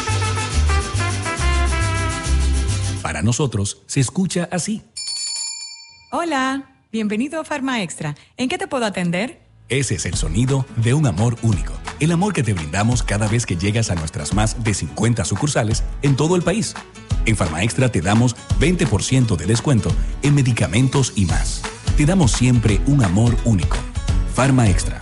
Speaker 10: Para nosotros, se escucha así.
Speaker 11: Hola, bienvenido a Farma Extra. ¿En qué te puedo atender?
Speaker 10: Ese es el sonido de un amor único. El amor que te brindamos cada vez que llegas a nuestras más de cincuenta sucursales en todo el país. En Farma Extra te damos veinte por ciento de descuento en medicamentos y más. Te damos siempre un amor único. Farma Extra.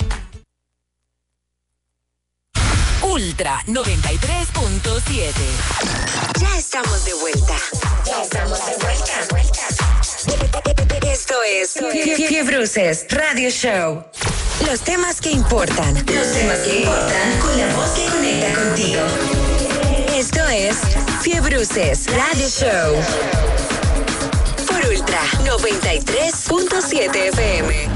Speaker 7: Ultra noventa y tres punto siete.
Speaker 6: Ya estamos de vuelta. Ya estamos de vuelta. Esto es Fie- Fiebruces Radio Show. Los temas que importan. Los temas que importan con la voz que conecta contigo. Esto es Fiebruces Radio Show. Por Ultra noventa y tres punto siete F M.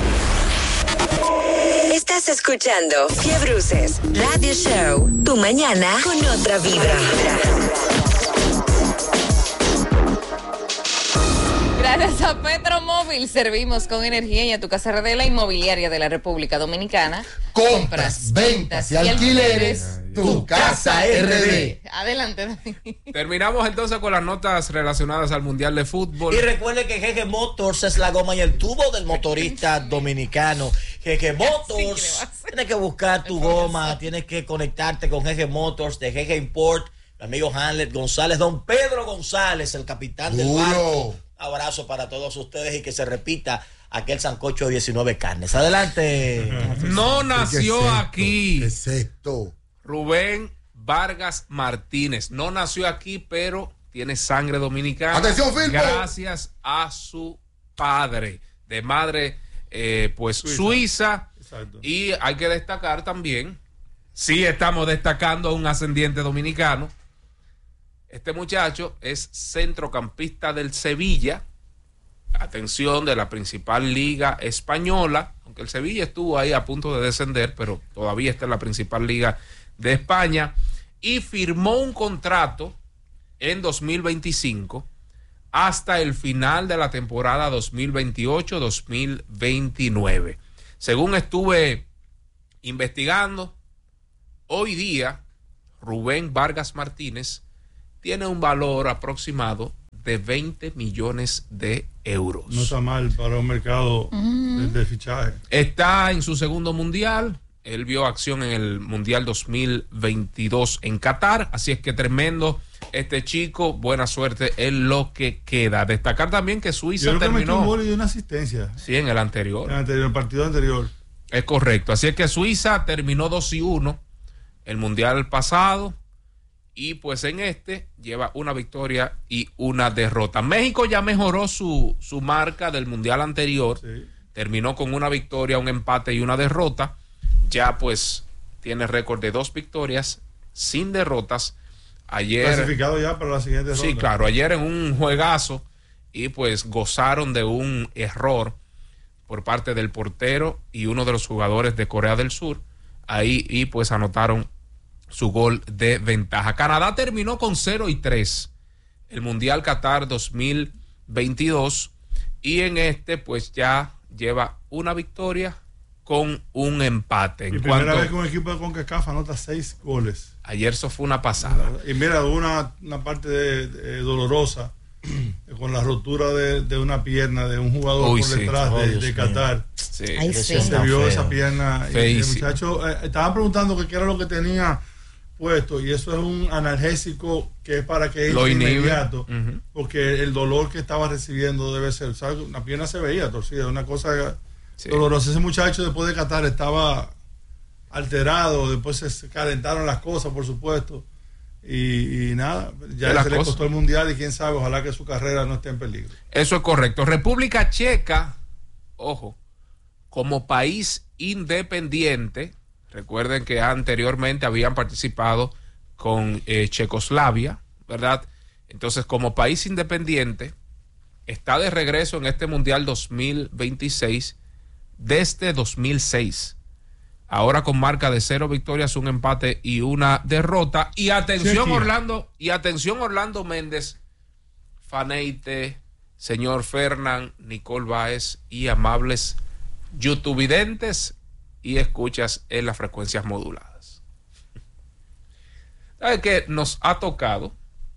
Speaker 6: Estás escuchando Fiebruces Radio Show. Tu mañana con otra vibra.
Speaker 5: Gracias a Petromóvil servimos con energía y a tu casa R D, la inmobiliaria de la República Dominicana.
Speaker 3: Compras, ventas y alquileres, tu casa R D.
Speaker 5: Adelante, David.
Speaker 1: Terminamos entonces con las notas relacionadas al Mundial de Fútbol.
Speaker 4: Y recuerde que G G Motors es la goma y el tubo del motorista dominicano. G G Motors, tienes que buscar tu goma, tienes que conectarte con G G Motors de G G Import. Mi amigo Hanlet González, don Pedro González, el capitán del
Speaker 3: Duro.
Speaker 4: barco. Abrazo para todos ustedes y que se repita aquel sancocho de diecinueve carnes. Adelante.
Speaker 1: No nació
Speaker 3: ¿Qué es esto?
Speaker 1: aquí
Speaker 3: ¿Qué es esto?
Speaker 1: Rubén Vargas Martínez. No nació aquí, pero tiene sangre dominicana.
Speaker 3: Atención, Filpo.
Speaker 1: Gracias a su padre, de madre eh, pues
Speaker 2: Suiza.
Speaker 1: suiza.
Speaker 2: Exacto.
Speaker 1: Y hay que destacar también, sí estamos destacando a un ascendiente dominicano. Este muchacho es centrocampista del Sevilla, atención, de la principal liga española, aunque el Sevilla estuvo ahí a punto de descender, pero todavía está en la principal liga de España, y firmó un contrato en dos mil veinticinco hasta el final de la temporada dos mil veintiocho dos mil veintinueve. Según estuve investigando, hoy día Rubén Vargas Martínez tiene un valor aproximado de veinte millones de euros.
Speaker 2: No está mal para un mercado mm. de, de fichaje.
Speaker 1: Está en su segundo mundial. Él vio acción en el Mundial dos mil veintidós en Qatar. Así es que tremendo este chico. Buena suerte en lo que queda. Destacar también que Suiza
Speaker 2: Yo creo
Speaker 1: terminó.
Speaker 2: Que metió un gol y dio una asistencia.
Speaker 1: Sí, en el anterior.
Speaker 2: En el, anterior, el partido anterior.
Speaker 1: Es correcto. Así es que Suiza terminó dos y uno el Mundial pasado. Y pues en este lleva una victoria y una derrota. México ya mejoró su, su marca del mundial anterior. Sí. Terminó con una victoria, un empate y una derrota. Ya pues tiene récord de dos victorias sin derrotas. Ayer.
Speaker 2: Clasificado ya para la siguiente ronda.
Speaker 1: Sí, claro. Ayer en un juegazo y pues gozaron de un error por parte del portero y uno de los jugadores de Corea del Sur. Ahí y pues anotaron su gol de ventaja. Canadá terminó con cero y tres el Mundial Qatar dos mil veintidós y en este pues ya lleva una victoria con un empate. En
Speaker 2: y
Speaker 1: cuanto,
Speaker 2: primera vez que un equipo de CONCACAF anota seis goles.
Speaker 1: Ayer eso fue una pasada.
Speaker 2: Y mira, una, una parte de, de, dolorosa con la rotura de, de una pierna de un jugador Uy, por detrás sí. oh, de, de Qatar.
Speaker 1: Sí.
Speaker 5: Ay, sí.
Speaker 2: Se vio feo. Esa pierna. Y el muchacho eh, estaba preguntando que qué era lo que tenía puesto y eso es un analgésico que es para que
Speaker 1: lo inhibe
Speaker 2: inmediato uh-huh. porque el dolor que estaba recibiendo debe ser, ¿sabes? Una pierna se veía torcida, una cosa sí. dolorosa. Ese muchacho después de Qatar estaba alterado, después se calentaron las cosas, por supuesto, y, y nada, ya se le costó el mundial y quién sabe, ojalá que su carrera no esté en peligro.
Speaker 1: Eso es correcto. República Checa, ojo, como país independiente. Recuerden que anteriormente habían participado con eh, Checoslavia, ¿verdad? Entonces, como país independiente, está de regreso en este Mundial dos mil veintiséis desde dos mil seis. Ahora con marca de cero victorias, un empate y una derrota. Y atención Chequia. Orlando, y atención Orlando Méndez, Faneite, señor Fernán, Nicole Báez y amables youtuvidentes y escuchas en las frecuencias moduladas. ¿Sabe que nos ha tocado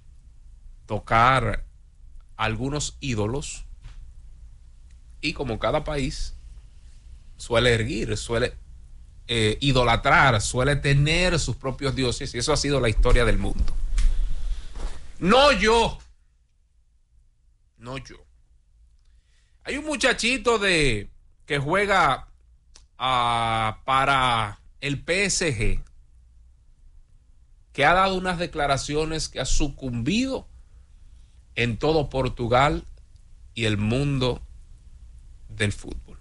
Speaker 1: tocar algunos ídolos? Y como cada país suele erguir, suele eh, idolatrar, suele tener sus propios dioses, y eso ha sido la historia del mundo. No yo, no yo. Hay un muchachito de que juega Uh, para el P S G que ha dado unas declaraciones que ha sucumbido en todo Portugal y el mundo del fútbol.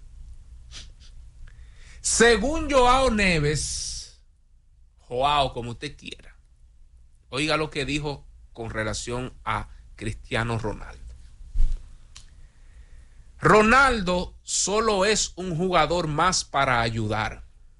Speaker 1: Según Joao Neves, Joao como usted quiera, oiga lo que dijo con relación a Cristiano Ronaldo. Ronaldo solo es un jugador más para ayudar.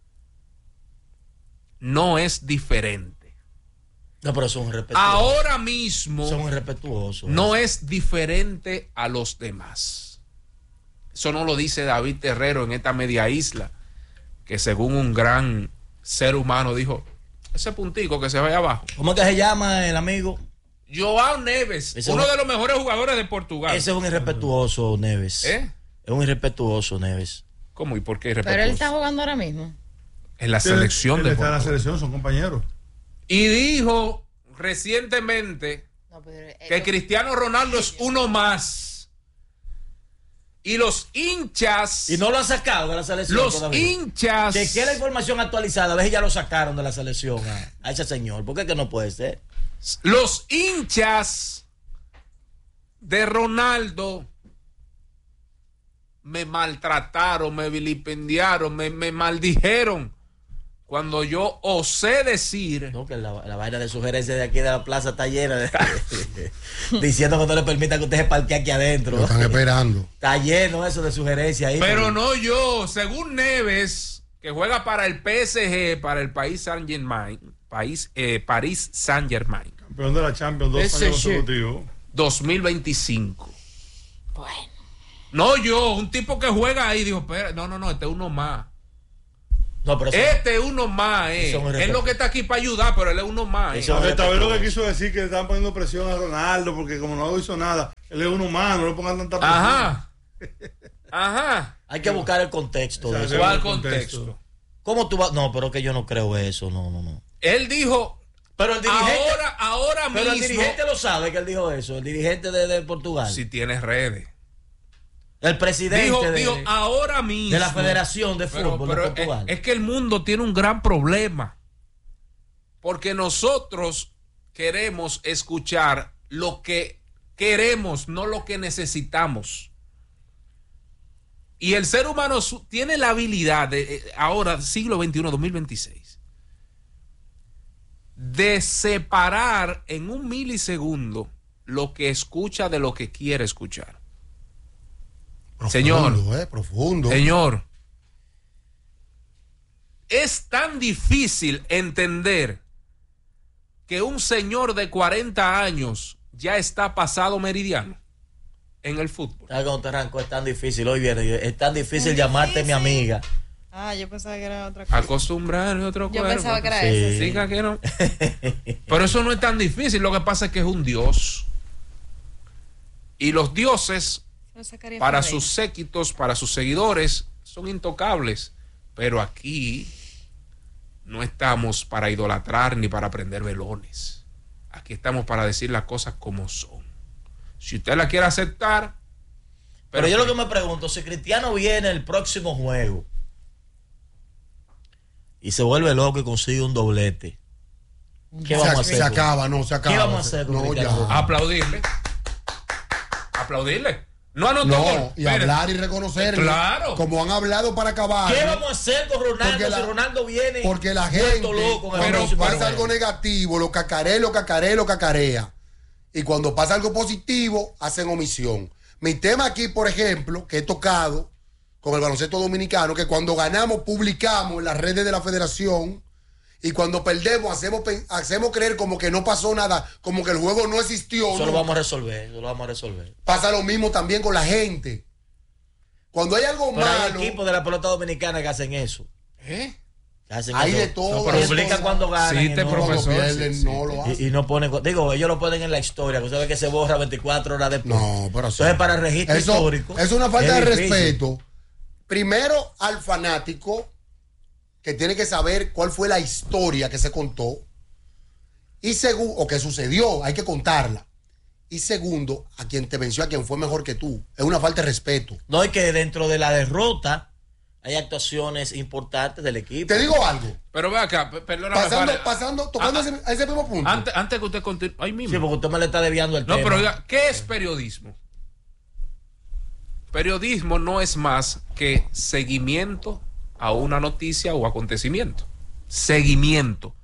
Speaker 1: No es diferente.
Speaker 4: No, pero son irrespetuosos.
Speaker 1: Ahora mismo
Speaker 4: son irrespetuosos.
Speaker 1: No es diferente a los demás. Eso no lo dice David Terrero en esta media isla, que según un gran ser humano dijo, ese puntico que se vaya abajo.
Speaker 4: ¿Cómo es que se llama el amigo?
Speaker 1: Joao Neves, ese uno es un, de los mejores jugadores de Portugal.
Speaker 4: Ese es un irrespetuoso, Neves.
Speaker 1: ¿Eh?
Speaker 4: Es un irrespetuoso, Neves.
Speaker 1: ¿Cómo y por qué irrespetuoso?
Speaker 5: Pero él está jugando ahora mismo.
Speaker 1: En la selección
Speaker 2: él,
Speaker 1: de
Speaker 2: él está
Speaker 1: Portugal.
Speaker 2: en la selección, son compañeros.
Speaker 1: Y dijo recientemente no, que Cristiano Ronaldo es uno más. Y los hinchas.
Speaker 4: Y no lo han sacado de la selección.
Speaker 1: Los
Speaker 4: todavía.
Speaker 1: hinchas.
Speaker 4: Que quiera la información actualizada. A ver si ya lo sacaron de la selección a, a ese señor. ¿Por qué que no puede ser?
Speaker 1: Los hinchas de Ronaldo me maltrataron, me vilipendiaron, me, me maldijeron cuando yo osé decir.
Speaker 4: No, que la, la vaina de sugerencias de aquí de la plaza está llena de, diciendo que no le permitan que usted se parquee aquí adentro.
Speaker 3: Lo están esperando.
Speaker 4: Está lleno eso de sugerencias ahí.
Speaker 1: Pero no yo, según Neves, que juega para el P S G, para el país Saint-Germain, país eh, París Saint-Germain.
Speaker 2: Campeón de la Champions dos
Speaker 1: Ese
Speaker 2: años consecutivos.
Speaker 1: dos mil veinticinco.
Speaker 5: Bueno.
Speaker 1: No yo, un tipo que juega ahí, dijo, espera, no, no, no, este es uno más.
Speaker 4: No, pero eso,
Speaker 1: este es uno más, eh. Es lo que está aquí para ayudar, pero él es uno más. Eh.
Speaker 2: Tal vez lo que quiso decir que le están poniendo presión a Ronaldo porque como no hizo nada, él es uno más, no le pongan tanta presión.
Speaker 1: Ajá. Ajá.
Speaker 4: Hay que buscar el contexto. De eso.
Speaker 1: ¿Cuál contexto?
Speaker 4: ¿Cómo tú vas? No, pero que yo no creo eso, no, no, no.
Speaker 1: Él dijo,
Speaker 4: pero el dirigente,
Speaker 1: ahora, ahora
Speaker 4: pero
Speaker 1: mismo.
Speaker 4: el dirigente lo sabe que él dijo eso, el dirigente de, de Portugal.
Speaker 1: Si tienes redes.
Speaker 4: El presidente
Speaker 1: dijo,
Speaker 4: de,
Speaker 1: dijo, ahora mismo,
Speaker 4: de la Federación de Fútbol pero, pero de Portugal.
Speaker 1: Es, es que el mundo tiene un gran problema. Porque nosotros queremos escuchar lo que queremos, no lo que necesitamos. Y el ser humano tiene la habilidad de, ahora, siglo veintiuno, dos mil veintiséis, de separar en un milisegundo lo que escucha de lo que quiere escuchar.
Speaker 3: Profundo,
Speaker 1: señor,
Speaker 3: eh, profundo.
Speaker 1: Señor, es tan difícil entender que un señor de cuarenta años ya está pasado meridiano en el fútbol.
Speaker 4: ¿Sabes cómo te arrancó? Es tan difícil, hoy viene, es tan difícil es llamarte difícil. Mi amiga.
Speaker 5: Ah, yo pensaba que era otra cosa.
Speaker 1: Acostumbrar otro
Speaker 5: Yo
Speaker 1: cuerpo.
Speaker 5: pensaba que era
Speaker 1: sí.
Speaker 5: eso.
Speaker 1: Sí, que no. Pero eso no es tan difícil, lo que pasa es que es un dios. Y los dioses, para sus séquitos, para sus seguidores, son intocables. Pero aquí no estamos para idolatrar ni para prender velones. Aquí estamos para decir las cosas como son. Si usted la quiere aceptar.
Speaker 4: Pero, pero yo lo que me pregunto, si Cristiano viene el próximo juego y se vuelve loco y consigue un doblete, ¿qué vamos
Speaker 3: se,
Speaker 4: a hacer?
Speaker 3: Se acaba, no, se acaba.
Speaker 4: ¿Qué vamos a hacer con
Speaker 3: no,
Speaker 4: Cristiano?
Speaker 3: Ya.
Speaker 1: Aplaudirle. Aplaudirle. No anotó
Speaker 3: no,
Speaker 1: gol.
Speaker 3: Y Pérez. Hablar y reconocerle.
Speaker 1: Claro.
Speaker 3: Como han hablado para acabar.
Speaker 4: ¿Qué vamos a hacer con Ronaldo
Speaker 3: la,
Speaker 4: si Ronaldo viene?
Speaker 3: Porque la gente,
Speaker 4: loco
Speaker 3: cuando pero, pasa pero, algo negativo, lo cacarea, lo cacarea, lo cacarea. Y cuando pasa algo positivo, hacen omisión. Mi tema aquí, por ejemplo, que he tocado con el baloncesto dominicano, que cuando ganamos publicamos en las redes de la federación y cuando perdemos hacemos, hacemos creer como que no pasó nada, como que el juego no existió.
Speaker 4: Eso ¿no? lo vamos a resolver, eso lo vamos a resolver.
Speaker 3: Pasa lo mismo también con la gente. Cuando hay algo
Speaker 4: pero
Speaker 3: malo...
Speaker 4: hay equipos de la pelota dominicana que hacen eso.
Speaker 1: ¿Eh?
Speaker 4: Hacen
Speaker 3: hay
Speaker 4: eso.
Speaker 3: de todo.
Speaker 4: No, publican cuando ganan.
Speaker 1: Sí, te
Speaker 4: no,
Speaker 1: profesor.
Speaker 3: Pierden,
Speaker 1: sí,
Speaker 3: no
Speaker 1: sí.
Speaker 3: lo hacen.
Speaker 4: Y, y no ponen, digo, ellos lo ponen en la historia, que sabe que se borra veinticuatro horas después.
Speaker 3: No, pero sí.
Speaker 4: Entonces, para el registro
Speaker 3: eso,
Speaker 4: histórico.
Speaker 3: Es una falta
Speaker 4: es
Speaker 3: de
Speaker 4: difícil.
Speaker 3: respeto. Primero al fanático, que tiene que saber cuál fue la historia que se contó. Y segundo, o que sucedió, hay que contarla. Y segundo, a quien te venció, a quien fue mejor que tú. Es una falta de respeto.
Speaker 4: No, es que dentro de la derrota hay actuaciones importantes del equipo.
Speaker 3: Te digo algo.
Speaker 1: Pero ve acá, perdóname.
Speaker 3: Pasando,
Speaker 1: vale.
Speaker 3: pasando, tocando ah, ese, ese mismo punto.
Speaker 1: Antes, antes que usted continúe. Ahí mismo.
Speaker 4: Sí, porque usted me le está desviando el
Speaker 1: no,
Speaker 4: tema.
Speaker 1: No, pero oiga, ¿qué es periodismo? Periodismo no es más que seguimiento a una noticia o acontecimiento. Seguimiento.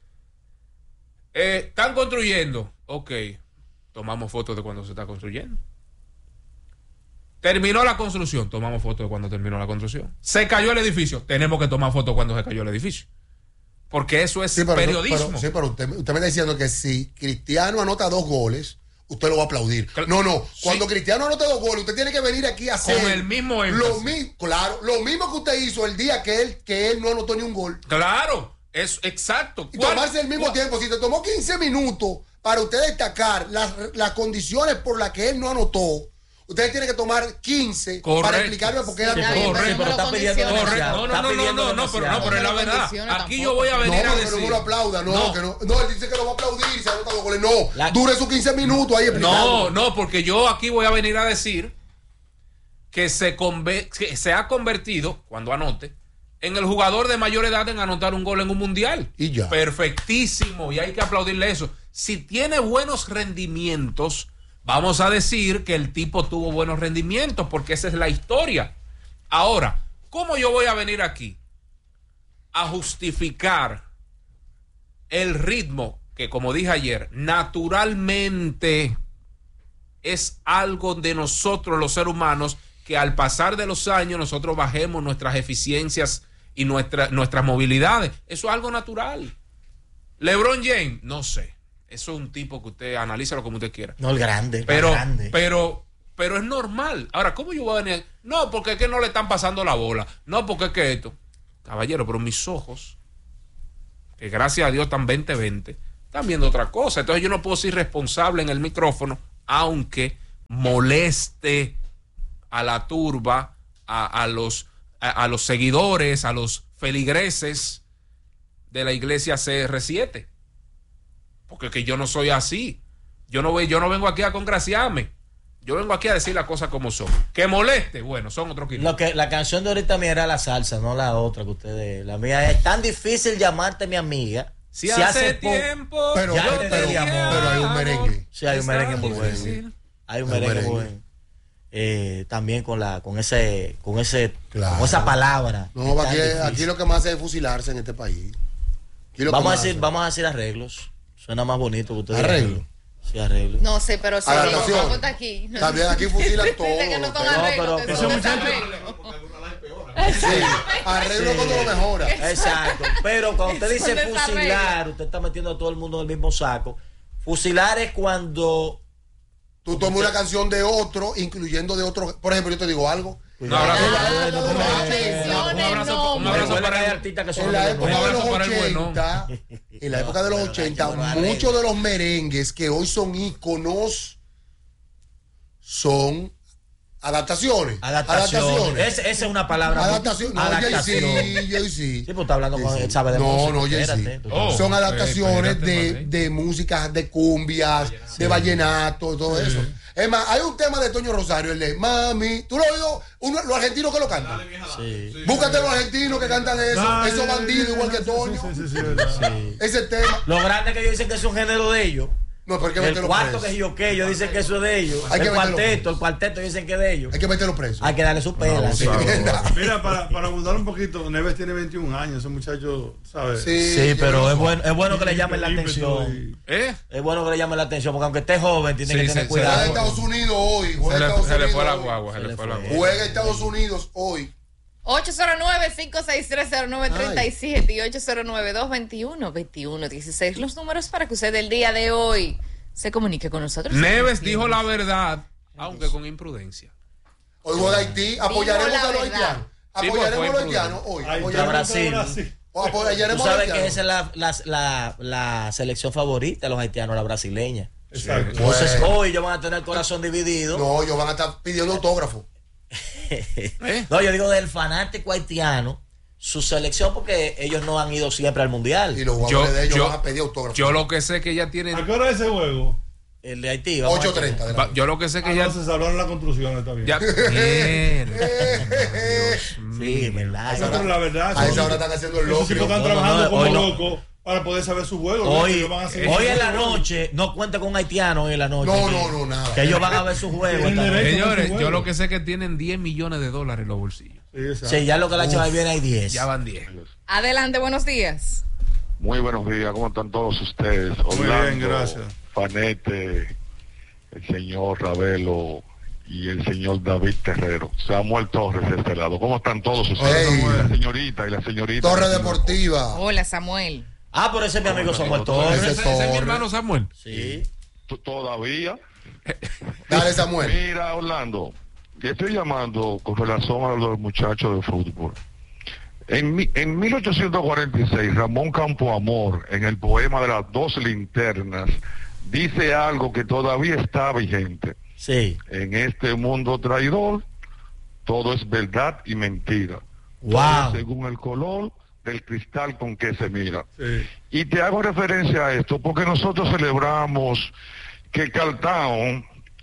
Speaker 1: Eh, están construyendo. Ok. Tomamos fotos de cuando se está construyendo. Terminó la construcción. Tomamos fotos de cuando terminó la construcción. Se cayó el edificio. Tenemos que tomar fotos cuando se cayó el edificio. Porque eso es sí, pero, periodismo.
Speaker 3: Pero, sí, pero usted, usted me está diciendo que si Cristiano anota dos goles, usted lo va a aplaudir. No, no. Cuando sí. Cristiano anota dos goles, usted tiene que venir aquí a hacer.
Speaker 1: Con el mismo énfasis.
Speaker 3: Lo mismo, claro. Lo mismo que usted hizo el día que él, que él no anotó ni un gol.
Speaker 1: Claro. Es exacto.
Speaker 3: Y tomarse el mismo ¿cuál? tiempo. Si te tomó quince minutos para usted destacar las, las condiciones por las que él no anotó, usted tiene que tomar quince correcto. Para explicarme por qué
Speaker 4: sí,
Speaker 3: era
Speaker 4: correcto, pero, pero está pidiendo
Speaker 1: correcto. No, no, no, no, no, no, pero no, pero es la verdad. Aquí tampoco. Yo voy a venir
Speaker 3: no,
Speaker 1: a decir.
Speaker 3: No, no lo aplauda, no, no, que no. No, él dice que lo va a aplaudir y se ha anotado goles. No, la... dure sus quince minutos ahí explicando.
Speaker 1: No, no, porque yo aquí voy a venir a decir que se, conve... que se ha convertido, cuando anote, en el jugador de mayor edad en anotar un gol en un mundial.
Speaker 3: Y ya.
Speaker 1: Perfectísimo, y hay que aplaudirle eso. Si tiene buenos rendimientos, vamos a decir que el tipo tuvo buenos rendimientos, porque esa es la historia. Ahora, ¿cómo yo voy a venir aquí a justificar el ritmo que, como dije ayer, naturalmente es algo de nosotros los seres humanos, que al pasar de los años nosotros bajemos nuestras eficiencias y nuestra, nuestras movilidades? Eso es algo natural. LeBron James, no sé. Eso es un tipo que usted analízalo como usted quiera.
Speaker 4: No, el grande,
Speaker 1: pero,
Speaker 4: el grande.
Speaker 1: Pero, pero es normal. Ahora, ¿cómo yo voy a venir? No, porque es que no le están pasando la bola. No, porque es que esto. caballero, pero mis ojos, que gracias a Dios están veinte veinte, están viendo otra cosa. Entonces yo no puedo ser responsable en el micrófono, aunque moleste a la turba, a, a los a, a los seguidores, a los feligreses de la iglesia C R siete, porque que yo no soy así. Yo no, yo no vengo aquí a congraciarme, yo vengo aquí a decir las cosas como son. Que moleste, bueno, son otros quinientos.
Speaker 4: Lo que la canción de ahorita mía era la salsa, no la otra que ustedes. La mía es tan difícil llamarte mi amiga.
Speaker 1: Si, si hace, hace tiempo,
Speaker 3: pero,
Speaker 4: ya
Speaker 3: pero, pero, pero hay un merengue.
Speaker 4: Sí, hay un merengue muy bueno. Hay un merengue muy bueno. Eh, también con la con ese con ese claro. con esa palabra.
Speaker 3: No, aquí, aquí lo que más hace es fusilarse en este país.
Speaker 4: Vamos a decir, hace. vamos a decir arreglos. Suena más bonito que ustedes.
Speaker 3: Arreglo.
Speaker 4: Sí, arreglo.
Speaker 5: No sé, pero sí,
Speaker 3: vamos
Speaker 5: está aquí.
Speaker 3: También aquí fusilan todo.
Speaker 5: Que no son arreglos, que son
Speaker 2: arreglos.
Speaker 3: Sí, arreglo cuando lo mejora.
Speaker 4: Exacto. Pero cuando usted dice fusilar, usted está metiendo a todo el mundo en el mismo saco. Fusilar es cuando
Speaker 3: tú tomas una canción de otro, incluyendo de otro. Por ejemplo, yo te digo algo.
Speaker 1: Un abrazo, un abrazo, un abrazo para el artista que son
Speaker 3: en la época de los ochenta, en la época de los ochenta, muchos de los merengues que hoy son íconos son adaptaciones.
Speaker 4: Adaptaciones. Esa es una palabra.
Speaker 3: Adaptación. No,
Speaker 4: adaptación.
Speaker 3: Sí, yo sí.
Speaker 4: Sí, pues está hablando con él, sabe de
Speaker 3: no,
Speaker 4: música.
Speaker 3: No, no, sí. Oh, son adaptaciones de, de músicas, de cumbias, sí. de vallenato, todo sí. eso. Es más, hay un tema de Toño Rosario, el de Mami. ¿Tú lo has oído? Uno, los argentinos que lo cantan. Sí. Búscate los argentinos que cantan eso. Dale, esos bandidos igual que Toño. Sí, sí, sí, sí. Ese tema.
Speaker 4: Lo grande que ellos dicen que es un género de ellos.
Speaker 3: No, pero
Speaker 4: el cuarto que yo que ellos dicen que eso es de ellos. Hay el cuarteto, el cuarteto dicen que es de ellos.
Speaker 3: Hay que meterlo preso.
Speaker 4: Hay que darle su pela. No, sí.
Speaker 2: Mira, para, para abundar un poquito, Neves tiene veintiún años, ese muchacho, ¿sabes?
Speaker 4: Sí, sí, pero es bueno, es bueno que le llamen la atención. ¿Eh? Es bueno que le llamen la atención, porque aunque esté joven, tiene sí, que tener
Speaker 3: se,
Speaker 4: cuidado.
Speaker 3: Juega Estados Unidos hoy.
Speaker 1: Juega
Speaker 3: se,
Speaker 1: Estados
Speaker 3: le,
Speaker 1: se le fue la guagua, se le fue la guagua.
Speaker 3: Juega Estados Unidos hoy.
Speaker 5: ocho cero nueve, cinco seis tres, cero nueve tres siete y ocho cero nueve, dos dos uno, dos uno uno seis. Los números para que usted el día de hoy se comunique con nosotros.
Speaker 1: Neves dijo la verdad, aunque con imprudencia.
Speaker 3: Hoy juega Haití, apoyaremos a los haitianos. Apoyaremos a los haitianos hoy.
Speaker 4: Contra Brasil.
Speaker 3: O apoyaremos
Speaker 4: Tú sabes que esa es la, la, la, la selección favorita, los haitianos, la brasileña.
Speaker 2: Exacto.
Speaker 4: Entonces bueno. Hoy ellos van a tener el corazón dividido.
Speaker 3: No, ellos van a estar pidiendo autógrafo.
Speaker 4: ¿Eh? No, yo digo del fanático haitiano. Su selección, porque ellos no han ido siempre al mundial.
Speaker 3: Y los jugadores de ellos yo, van a pedir autógrafo.
Speaker 1: Yo lo que sé que ya tienen.
Speaker 2: ¿A qué hora es ese juego?
Speaker 4: El de Haití.
Speaker 3: ocho treinta.
Speaker 1: Yo lo que sé que
Speaker 2: ah,
Speaker 1: ya.
Speaker 2: No, se salvaron la construcción, está bien.
Speaker 1: Ya. Bien.
Speaker 4: Sí, verdad.
Speaker 2: No, pero la verdad.
Speaker 3: A esa hora están haciendo el loco.
Speaker 2: Esos chicos están trabajando como locos para poder saber su juego.
Speaker 4: Hoy, van a hoy en la noche, no cuenta con un haitiano hoy en la noche.
Speaker 3: No,
Speaker 4: que,
Speaker 3: no, no, nada.
Speaker 4: Que ellos van a ver su juego.
Speaker 1: Señores, yo lo que sé que tienen diez millones de dólares en los bolsillos.
Speaker 4: Sí, sí ya lo que la ha hecho ahí viene hay diez.
Speaker 1: Ya van diez.
Speaker 5: Adelante, buenos días.
Speaker 12: Muy buenos días, ¿cómo están todos ustedes?
Speaker 2: Muy Orlando, bien, gracias.
Speaker 12: Fanete, el señor Ravelo y el señor David Terrero. Samuel Torres de este lado. ¿Cómo están todos ustedes?
Speaker 3: Hey.
Speaker 12: La señorita y la señorita.
Speaker 3: Torre Deportiva.
Speaker 5: Hola, Samuel.
Speaker 4: Ah, por ese es mi amigo Samuel Torres.
Speaker 1: Ese, ese es mi hermano Samuel.
Speaker 4: Sí.
Speaker 12: Todavía.
Speaker 3: Dale, Samuel.
Speaker 12: Mira, Orlando, te estoy llamando con relación a los muchachos de fútbol. En, en mil ochocientos cuarenta y seis, Ramón Campoamor, en el poema de las dos linternas, dice algo que todavía está vigente.
Speaker 4: Sí.
Speaker 12: En este mundo traidor, todo es verdad y mentira.
Speaker 4: Wow.
Speaker 12: Según el color del cristal con que se mira.
Speaker 2: Sí.
Speaker 12: Y te hago referencia a esto porque nosotros celebramos que Cartown,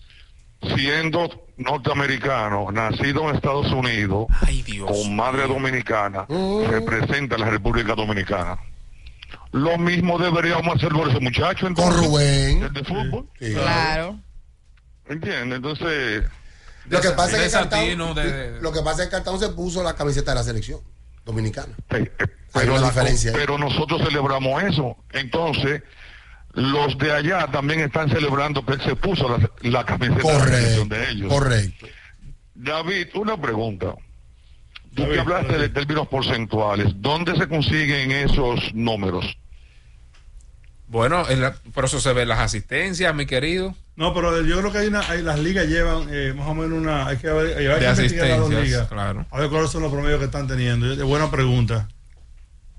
Speaker 12: siendo norteamericano, nacido en Estados Unidos,
Speaker 1: ay, Dios,
Speaker 12: con madre dominicana, uh. representa a la República Dominicana. Lo mismo deberíamos hacer por ese muchacho entonces,
Speaker 3: con Rubén,
Speaker 12: el de fútbol.
Speaker 3: Sí.
Speaker 5: Claro.
Speaker 12: ¿Entiendes? Entonces,
Speaker 3: lo que pasa es que
Speaker 1: Cartown, de...
Speaker 3: lo que pasa es que Cartown se puso la camiseta de la selección dominicana.
Speaker 12: Sí, pero, la, pero nosotros celebramos eso. Entonces, los de allá también están celebrando que él se puso la, la camiseta
Speaker 3: correcto,
Speaker 12: de la selección de ellos.
Speaker 3: Correcto.
Speaker 12: David, una pregunta. Tú
Speaker 2: David,
Speaker 12: que hablaste
Speaker 2: David.
Speaker 12: de términos porcentuales, ¿dónde se consiguen esos números?
Speaker 1: Bueno, en la, por eso se ven las asistencias, mi querido.
Speaker 2: No, pero yo creo que hay una, hay, las ligas llevan eh, más o menos una, hay que ver, hay
Speaker 1: de
Speaker 2: que
Speaker 1: asistencias,
Speaker 2: ligas,
Speaker 1: claro.
Speaker 2: A ver cuáles son los promedios que están teniendo. Es buena pregunta.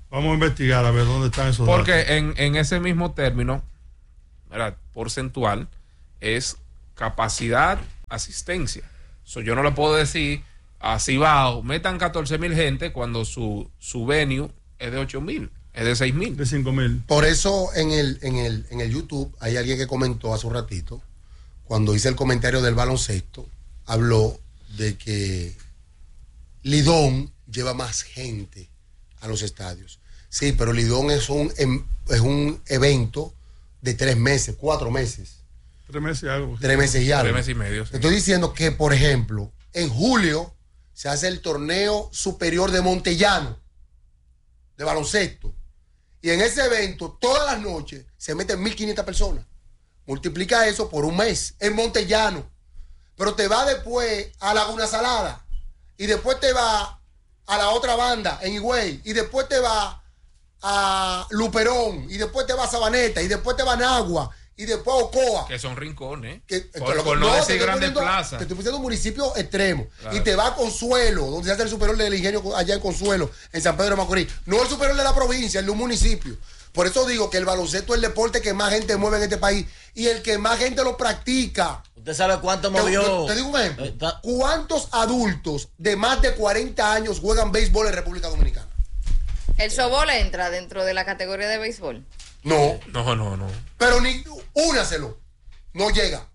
Speaker 2: Vamos a investigar a ver dónde están esos
Speaker 1: Porque
Speaker 2: datos.
Speaker 1: en, en ese mismo término, ¿verdad?, porcentual, es capacidad, asistencia. So, yo no le puedo decir a Cibao, metan catorce mil gente cuando su, su venue es de ocho mil, es de seis mil.
Speaker 2: De cinco mil.
Speaker 3: Por eso en el, en, el, en el YouTube hay alguien que comentó hace un ratito, cuando hice el comentario del baloncesto, habló de que Lidón lleva más gente a los estadios. Sí, pero Lidón es un, es un evento de tres meses, cuatro meses.
Speaker 2: Tres meses y algo.
Speaker 3: Tres meses y algo.
Speaker 1: Tres meses y medio. Sí.
Speaker 3: Te estoy diciendo que, por ejemplo, en julio se hace el torneo superior de Montellano, de baloncesto. Y en ese evento, todas las noches, se meten mil quinientas personas. Multiplica eso por un mes en Montellano. Pero te va después a Laguna Salada. Y después te va a la otra banda en Higüey. Y después te va a Luperón. Y después te va a Sabaneta. Y después te va a Nagua. Y después a Ocoa.
Speaker 1: Que son rincones.
Speaker 3: Que,
Speaker 1: por,
Speaker 3: lo,
Speaker 1: por no,
Speaker 3: no
Speaker 1: decir grandes plazas.
Speaker 3: Te estoy diciendo un municipio extremo.
Speaker 1: Claro.
Speaker 3: Y te va a Consuelo, donde se hace el superior del ingenio allá en Consuelo, en San Pedro de Macorís. No el superior de la provincia, el de un municipio. Por eso digo que el baloncesto es el deporte que más gente mueve en este país y el que más gente lo practica.
Speaker 4: ¿Usted sabe cuánto
Speaker 3: Te,
Speaker 4: movió?
Speaker 3: te, te digo un ejemplo. ¿Cuántos adultos de más de cuarenta años juegan béisbol en República Dominicana?
Speaker 5: ¿El softball entra dentro de la categoría de béisbol?
Speaker 3: No.
Speaker 1: No, no, no.
Speaker 3: Pero ni únaselo. No llega.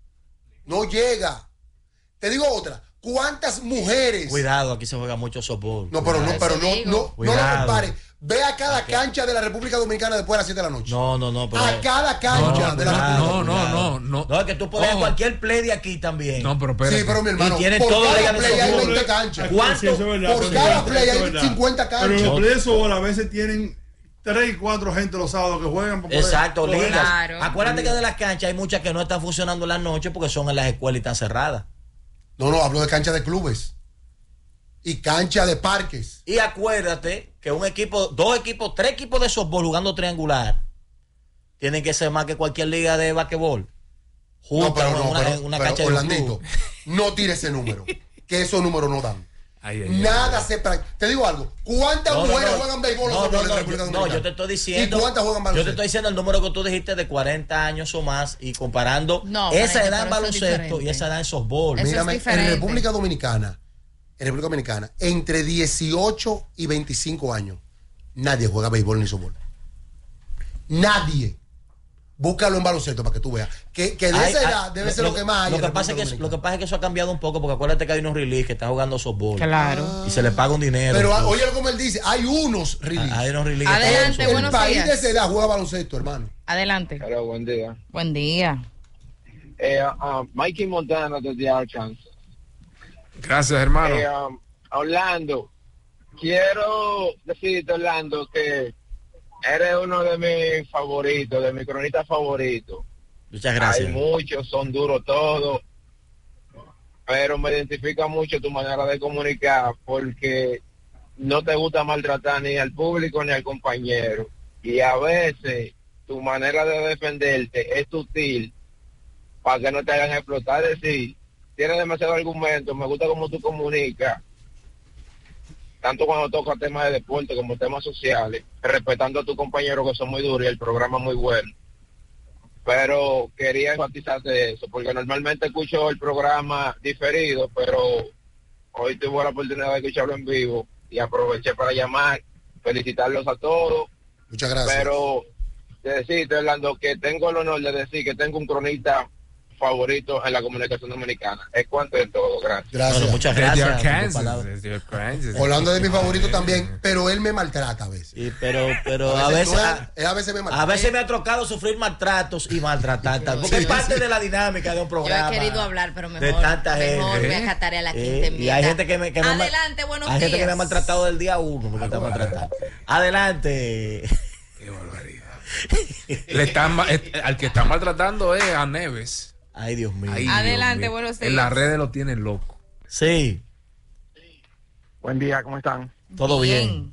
Speaker 3: No llega. Te digo otra. ¿Cuántas mujeres?
Speaker 4: Cuidado, aquí se juega mucho softball.
Speaker 3: No, pero no, pero no, no, no lo compares. Ve a cada
Speaker 4: Okay.
Speaker 3: cancha de la República Dominicana después de las siete de la noche.
Speaker 4: No, no, no. Pero
Speaker 3: a cada cancha
Speaker 1: no,
Speaker 3: de la
Speaker 1: no,
Speaker 3: República
Speaker 1: no,
Speaker 3: Dominicana.
Speaker 1: no, no, no.
Speaker 4: No, es que tú puedes ir a
Speaker 1: Ojo.
Speaker 4: cualquier play de aquí también.
Speaker 1: No, pero espérate.
Speaker 3: Sí, pero mi hermano,
Speaker 4: Y tienen
Speaker 3: por
Speaker 4: todo
Speaker 3: cada
Speaker 4: legal de
Speaker 3: play hay
Speaker 4: softball.
Speaker 3: veinte canchas.
Speaker 4: ¿Cuánto?
Speaker 2: Sí, eso es verdad,
Speaker 3: Por
Speaker 2: eso
Speaker 3: cada
Speaker 2: es
Speaker 3: play
Speaker 2: verdad,
Speaker 3: hay
Speaker 2: eso es verdad.
Speaker 3: cincuenta
Speaker 2: Pero los
Speaker 3: canchas.
Speaker 2: play de softball a veces tienen tres y cuatro gente los sábados que juegan. Por
Speaker 4: Exacto,
Speaker 2: poder-
Speaker 4: ligas.
Speaker 5: Claro.
Speaker 4: Acuérdate que de las canchas hay muchas que no están funcionando en las noches porque son en las escuelas y están cerradas.
Speaker 3: No, no, hablo de cancha de clubes. Y cancha de parques.
Speaker 4: Y acuérdate que un equipo, dos equipos, tres equipos de softball jugando triangular tienen que ser más que cualquier liga de basquetbol.
Speaker 3: No,
Speaker 4: Juntos
Speaker 3: pero
Speaker 4: en
Speaker 3: no,
Speaker 4: una,
Speaker 3: pero,
Speaker 4: en una
Speaker 3: pero,
Speaker 4: cancha de
Speaker 3: Orlandito,
Speaker 4: club.
Speaker 3: no tire ese número. Que esos números no dan.
Speaker 1: Ay, ay,
Speaker 3: Nada
Speaker 1: ay,
Speaker 3: se practica. Te digo algo. ¿Cuántas
Speaker 4: No, no,
Speaker 3: mujeres
Speaker 4: no.
Speaker 3: juegan béisbol
Speaker 4: No,
Speaker 3: en
Speaker 4: no,
Speaker 3: la
Speaker 4: no,
Speaker 3: República
Speaker 4: yo-
Speaker 3: Dominicana?
Speaker 4: no, yo te estoy diciendo.
Speaker 3: ¿Y cuántas juegan
Speaker 4: Yo te
Speaker 3: baloncesto?
Speaker 4: estoy diciendo el número que tú dijiste de cuarenta años o más y comparando
Speaker 5: No,
Speaker 4: esa
Speaker 5: Pareja,
Speaker 4: edad en
Speaker 5: pero eso es
Speaker 4: baloncesto y
Speaker 5: diferente.
Speaker 4: esa edad en softball.
Speaker 5: Eso es
Speaker 3: Mírame, en
Speaker 5: diferente.
Speaker 3: República Dominicana, en República Dominicana, entre dieciocho y veinticinco años, nadie juega béisbol ni softball. Nadie. Búscalo en baloncesto para que tú veas. Que, que de
Speaker 4: Hay-
Speaker 3: esa
Speaker 4: hay-
Speaker 3: edad debe ser lo que más hay.
Speaker 4: Lo
Speaker 3: en
Speaker 4: que, pasa es
Speaker 3: República
Speaker 4: que, lo que
Speaker 3: Dominicana.
Speaker 4: pasa es que eso ha cambiado un poco porque acuérdate que hay unos release que están jugando softball.
Speaker 5: Claro.
Speaker 4: Y se le paga un dinero.
Speaker 3: Pero
Speaker 4: incluso.
Speaker 3: oye como él dice, hay unos releases.
Speaker 4: Hay unos release que
Speaker 5: Adelante,
Speaker 4: están jugando
Speaker 3: El
Speaker 5: buenos
Speaker 3: país
Speaker 5: días.
Speaker 3: de esa edad juega baloncesto, hermano.
Speaker 5: Adelante.
Speaker 13: Hola, buen día.
Speaker 5: Buen día.
Speaker 13: Eh, uh, Mikey Montana desde Arkansas.
Speaker 1: Gracias, hermano.
Speaker 13: Eh, um, Orlando, quiero decirte, Orlando, que eres uno de mis favoritos, de mis cronistas favoritos.
Speaker 4: Muchas gracias.
Speaker 13: Hay muchos, son duros todos, pero me identifica mucho tu manera de comunicar porque no te gusta maltratar ni al público ni al compañero. Y a veces tu manera de defenderte es sutil para que no te hagan explotar. Es decir, tienes demasiado argumento, me gusta cómo tú comunicas, tanto cuando toca temas de deporte como temas sociales, respetando a tus compañeros que son muy duros y el programa muy bueno. Pero quería enfatizarte eso, porque normalmente escucho el programa diferido, pero hoy tuve la oportunidad de escucharlo en vivo y aproveché para llamar, felicitarlos a todos.
Speaker 3: Muchas gracias.
Speaker 13: Pero decirte, Orlando, que tengo el honor de decir que tengo un cronista favorito en la comunicación dominicana. Es cuanto de todo, gracias.
Speaker 3: Gracias.
Speaker 4: Bueno, muchas
Speaker 1: Desde
Speaker 4: gracias. por tu
Speaker 1: Arkansas,
Speaker 4: palabra.
Speaker 1: desde Arkansas.
Speaker 3: Orlando es de mis favoritos
Speaker 1: Eh,
Speaker 3: también, pero él me maltrata a veces.
Speaker 4: Sí, pero, pero
Speaker 3: A
Speaker 4: a
Speaker 3: veces
Speaker 4: veces,
Speaker 3: no,
Speaker 4: a,
Speaker 3: él a veces me maltrata.
Speaker 4: a veces me ha tocado sufrir maltratos y maltratar. tal, Porque
Speaker 3: Sí,
Speaker 4: es parte
Speaker 3: sí.
Speaker 4: de la dinámica de un
Speaker 5: Yo
Speaker 4: programa.
Speaker 5: he querido hablar, pero mejor,
Speaker 4: de tanta
Speaker 5: mejor
Speaker 4: gente.
Speaker 5: me acataré a la quinta
Speaker 4: Eh, y
Speaker 5: enmienda.
Speaker 4: hay gente que me, que me mal-
Speaker 5: Adelante, buenos
Speaker 4: hay gente que me ha
Speaker 5: días.
Speaker 4: maltratado del día uno porque está maltratado. Adelante.
Speaker 1: Qué barbaridad. Le están, ma- eh, al que están maltratando es a Neves.
Speaker 4: Ay, Dios mío.
Speaker 1: Ay, Dios
Speaker 5: Adelante,
Speaker 1: mío.
Speaker 5: buenos días.
Speaker 1: En las redes lo tienen loco.
Speaker 4: Sí,
Speaker 14: Buen día, ¿cómo están?
Speaker 4: todo bien.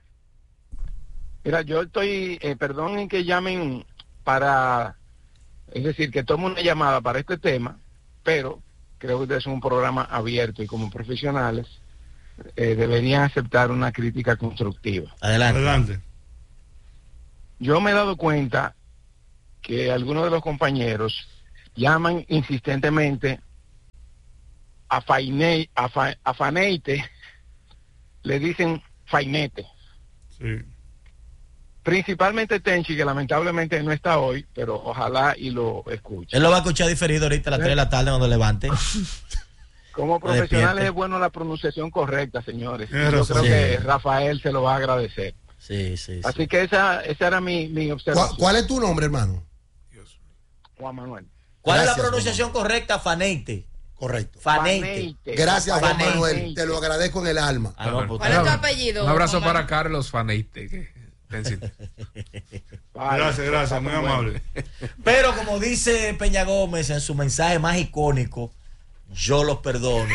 Speaker 14: Mira, yo estoy, eh, perdonen que llamen para, es decir, que tomen una llamada para este tema, pero creo que ustedes son un programa abierto y como profesionales eh, deberían aceptar una crítica constructiva.
Speaker 4: Adelante.
Speaker 2: Adelante.
Speaker 14: Yo me he dado cuenta que algunos de los compañeros llaman insistentemente a Faine, a, fa, a Faneite, le dicen Fainete.
Speaker 2: Sí.
Speaker 14: Principalmente Tenchi, que lamentablemente no está hoy, pero ojalá y lo escuche.
Speaker 4: Él lo va a escuchar diferido ahorita a las tres de la tarde cuando levante.
Speaker 14: Como profesionales es bueno la pronunciación correcta, señores.
Speaker 2: Tienes
Speaker 14: Yo
Speaker 2: razón.
Speaker 14: creo que
Speaker 4: Sí.
Speaker 14: Rafael se lo va a agradecer.
Speaker 4: Sí, sí, sí.
Speaker 14: Así que esa, esa era mi, mi
Speaker 3: ¿Cuál,
Speaker 14: observación.
Speaker 3: cuál es tu nombre, hermano?
Speaker 14: Juan Manuel.
Speaker 4: ¿Cuál
Speaker 3: Gracias,
Speaker 4: es la pronunciación correcta? Faneite.
Speaker 3: Correcto.
Speaker 4: Faneite.
Speaker 3: Gracias, Juan
Speaker 4: Faneite.
Speaker 3: Manuel. Te lo agradezco en el alma.
Speaker 4: Ah, no, pues,
Speaker 5: ¿Cuál es tu apellido?
Speaker 1: Un abrazo
Speaker 5: Juan
Speaker 1: para Carlos Faneite. Que,
Speaker 2: Gracias, gracias, muy amable.
Speaker 4: Pero como dice Peña Gómez en su mensaje más icónico, yo los perdono.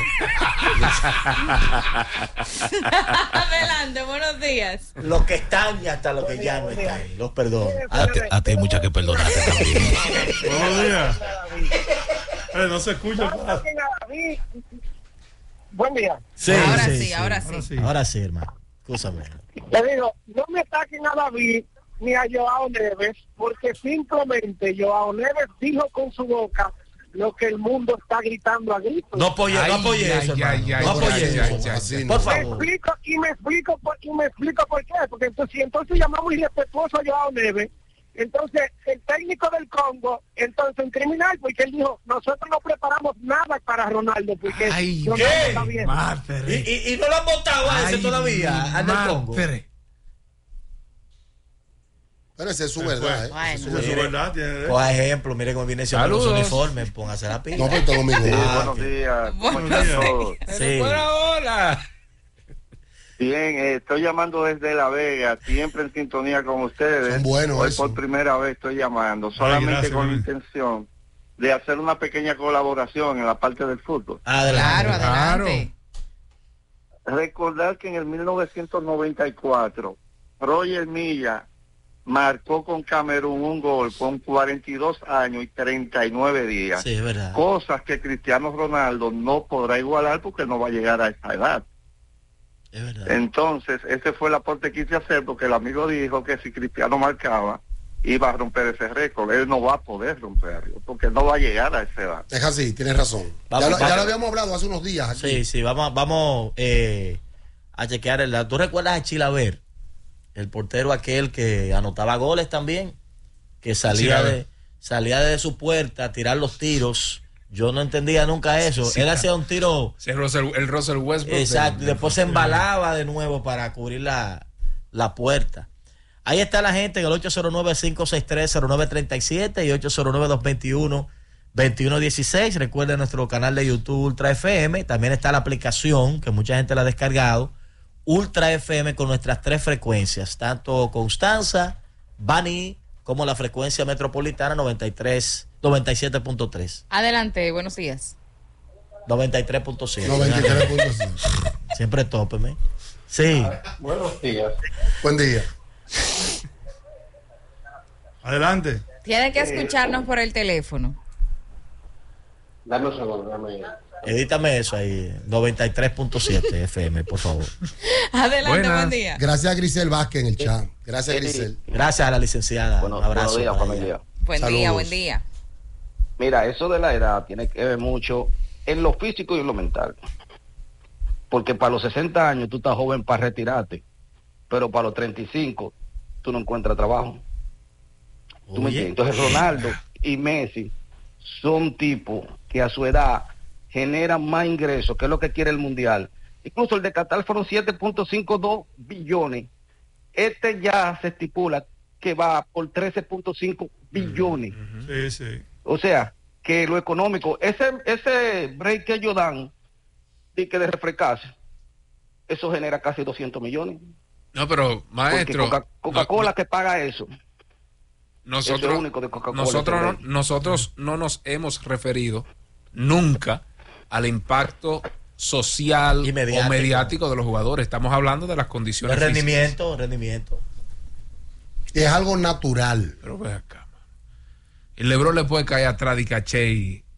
Speaker 5: Adelante, buenos días.
Speaker 4: Los que están y hasta los que ya no están. Los perdono.
Speaker 15: A ti, a ti hay muchas que perdonarte también.
Speaker 2: Buenos días. Eh, no se escucha.
Speaker 13: Buen día.
Speaker 4: Sí,
Speaker 5: Ahora
Speaker 4: sí,
Speaker 5: sí,
Speaker 4: sí.
Speaker 5: ahora sí.
Speaker 4: Ahora sí, hermano. Escúchame.
Speaker 13: Le digo, no me ataquen a David ni a Joao Neves, porque simplemente Joao Neves dijo con su boca lo que el mundo está gritando a gritos.
Speaker 4: No apoye, no apoye
Speaker 1: Ay,
Speaker 4: eso,
Speaker 1: ay,
Speaker 4: hermano.
Speaker 1: ay, ay,
Speaker 4: No apoye
Speaker 1: ay,
Speaker 4: eso.
Speaker 1: ay, ay,
Speaker 3: Así
Speaker 1: ay.
Speaker 3: no.
Speaker 4: Por
Speaker 13: Me
Speaker 4: favor.
Speaker 13: explico y me explico por, y me explico por qué, porque entonces, si entonces llamamos irrespetuoso a Joao Neves, entonces el técnico del Congo, entonces un criminal, porque él dijo, nosotros no preparamos nada para Ronaldo, porque
Speaker 1: Ay,
Speaker 13: Ronaldo
Speaker 4: ¿qué?
Speaker 13: está bien.
Speaker 4: Y, y, y no lo han votado a ese
Speaker 1: Ay,
Speaker 4: todavía, al del Congo.
Speaker 1: madre.
Speaker 3: Pero esa es su verdad, ¿eh?
Speaker 5: Bueno.
Speaker 2: Esa es su verdad. Tiene...
Speaker 4: Por ejemplo, mire cómo viene ese
Speaker 1: Saludos.
Speaker 4: uniforme, póngase la pila.
Speaker 3: No, pues todo mi
Speaker 13: Sí,
Speaker 3: gusto.
Speaker 13: buenos días. ¿Cómo
Speaker 5: Buenos
Speaker 13: están todos?
Speaker 4: Sí.
Speaker 1: Hola.
Speaker 13: Bien, eh, estoy llamando desde La Vega, siempre en sintonía con ustedes.
Speaker 3: Son buenos
Speaker 13: Hoy
Speaker 3: eso.
Speaker 13: por primera vez estoy llamando, solamente
Speaker 2: gracias,
Speaker 13: con la
Speaker 2: mi-
Speaker 13: intención de hacer una pequeña colaboración en la parte del fútbol.
Speaker 4: Adelante.
Speaker 5: Claro, adelante.
Speaker 13: Recordar que en el mil novecientos noventa y cuatro, Roger Milla marcó con Camerún un gol con cuarenta y dos años y treinta y nueve días.
Speaker 4: Sí, es verdad.
Speaker 13: Cosas que Cristiano Ronaldo no podrá igualar porque no va a llegar a esa edad.
Speaker 4: Es verdad.
Speaker 13: Entonces, ese fue el aporte que quise hacer porque el amigo dijo que si Cristiano marcaba, iba a romper ese récord. Él no va a poder romperlo porque no va a llegar a esa edad.
Speaker 3: Es así, tienes razón.
Speaker 4: Vamos,
Speaker 3: ya, lo, ya
Speaker 4: vamos.
Speaker 3: lo habíamos hablado hace unos días aquí.
Speaker 4: Sí, sí, vamos, vamos eh, a chequear el dato. ¿Tú recuerdas a Chilaver? El portero aquel que anotaba goles también, que salía
Speaker 1: Chilaver.
Speaker 4: de salía de su puerta a tirar los tiros. Yo no entendía nunca eso.
Speaker 1: Sí,
Speaker 4: Él
Speaker 1: sí.
Speaker 4: hacía un tiro
Speaker 1: Sí, el Russell, el Russell Westbrook.
Speaker 4: exacto, y
Speaker 1: del-
Speaker 4: después se embalaba de nuevo para cubrir la, la puerta. Ahí está la gente en el ocho cero nueve, cinco seis tres, cero nueve tres siete y ocho cero nueve, dos dos uno, dos uno uno seis. Recuerden nuestro canal de YouTube Ultra F M. También está la aplicación que mucha gente la ha descargado, Ultra F M, con nuestras tres frecuencias, tanto Constanza, Bani, como la frecuencia metropolitana noventa y tres, noventa y siete punto tres,
Speaker 5: Adelante, buenos días.
Speaker 4: noventa y tres punto siete.
Speaker 3: noventa y tres punto cinco.
Speaker 4: Siempre tópeme. Sí.
Speaker 13: Buenos días.
Speaker 3: Buen día.
Speaker 2: Adelante.
Speaker 5: Tiene que escucharnos por el teléfono.
Speaker 13: Dame un segundo, dame.
Speaker 4: Edítame eso ahí, noventa y tres punto siete F M, por favor.
Speaker 5: Adelante,
Speaker 1: Buenas.
Speaker 5: buen día.
Speaker 3: Gracias a Grisel Vázquez en el chat. Gracias, Grisel.
Speaker 4: Gracias a la licenciada.
Speaker 13: Bueno,
Speaker 4: Un abrazo.
Speaker 13: buenos días,
Speaker 4: para
Speaker 13: familia.
Speaker 4: ella.
Speaker 5: Buen día,
Speaker 3: Saludos.
Speaker 5: buen día.
Speaker 13: Mira, eso de la edad tiene que ver mucho en lo físico y en lo mental. Porque para los sesenta años tú estás joven para retirarte, pero para los treinta y cinco tú no encuentras trabajo. ¿Tú me
Speaker 4: Oye.
Speaker 13: entiendes? Entonces Ronaldo y Messi son tipos que a su edad generan más ingresos, que es lo que quiere el Mundial. Incluso el de Qatar fueron siete punto cincuenta y dos billones. Este ya se estipula que va por trece punto cinco billones.
Speaker 2: Sí, sí.
Speaker 13: O sea, que lo económico, ese ese break que ellos dan, de que de refrescarse, eso genera casi doscientos millones.
Speaker 1: No, pero maestro,
Speaker 13: Porque Coca- Coca-Cola que paga eso.
Speaker 1: nosotros,
Speaker 13: Eso es lo único de Coca-Cola,
Speaker 1: nosotros, no,
Speaker 13: ese break.
Speaker 1: nosotros no nos hemos referido nunca al impacto social
Speaker 4: Y mediático.
Speaker 1: o mediático de los jugadores. Estamos hablando de las condiciones
Speaker 4: El
Speaker 1: físicas.
Speaker 4: rendimiento, rendimiento.
Speaker 3: Y es algo natural.
Speaker 1: Pero ve acá, mano. El LeBron le puede caer atrás de caché y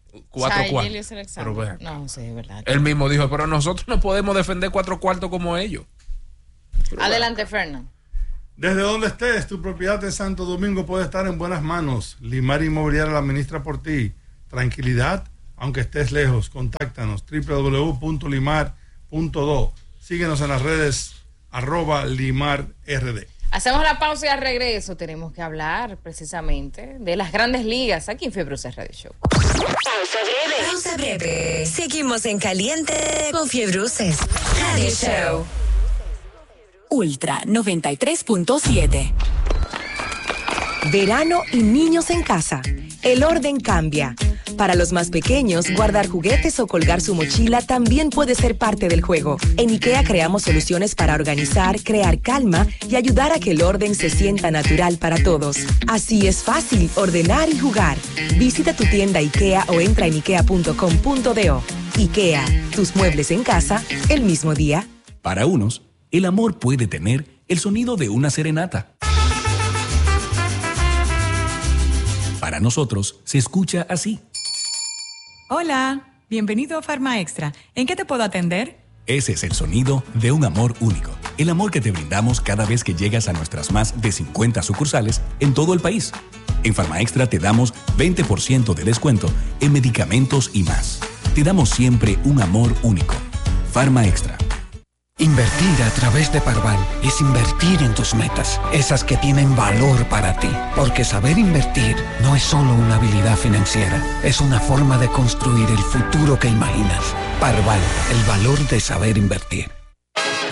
Speaker 1: cuatro
Speaker 5: Chay,
Speaker 1: cuartos.
Speaker 5: Julius Alexander.
Speaker 1: Pero vean.
Speaker 5: No, sí, es verdad.
Speaker 1: Él mismo dijo, pero nosotros no podemos defender cuatro cuartos como ellos. Pero
Speaker 5: Adelante, Fernando.
Speaker 2: Desde donde estés, tu propiedad en Santo Domingo puede estar en buenas manos. Limar Inmobiliaria la administra por ti. Tranquilidad, aunque estés lejos. Contáctanos doble u doble u doble u punto limar punto do. Síguenos en las redes arroba limar R D.
Speaker 5: Hacemos la pausa y al regreso tenemos que hablar precisamente de las grandes ligas aquí en Fiebre Bruces Radio Show.
Speaker 6: Pausa breve. Pausa breve. Seguimos en caliente con Fiebre Bruces Radio Show.
Speaker 7: Ultra noventa y tres punto siete.
Speaker 16: Verano y niños en casa. El orden cambia. Para los más pequeños, guardar juguetes o colgar su mochila también puede ser parte del juego. En IKEA creamos soluciones para organizar, crear calma y ayudar a que el orden se sienta natural para todos. Así es fácil ordenar y jugar. Visita tu tienda IKEA o entra en ikea punto com punto do. IKEA, tus muebles en casa el mismo día.
Speaker 10: Para unos, el amor puede tener el sonido de una serenata. Para nosotros, se escucha así.
Speaker 11: Hola, bienvenido a Farma Extra. ¿En qué te puedo atender?
Speaker 10: Ese es el sonido de un amor único. El amor que te brindamos cada vez que llegas a nuestras más de cincuenta sucursales en todo el país. En Farma Extra te damos veinte por ciento de descuento en medicamentos y más. Te damos siempre un amor único. Farma Extra.
Speaker 17: Invertir a través de Parval es invertir en tus metas, esas que tienen valor para ti. Porque saber invertir no es solo una habilidad financiera, es una forma de construir el futuro que imaginas. Parval, el valor de saber invertir.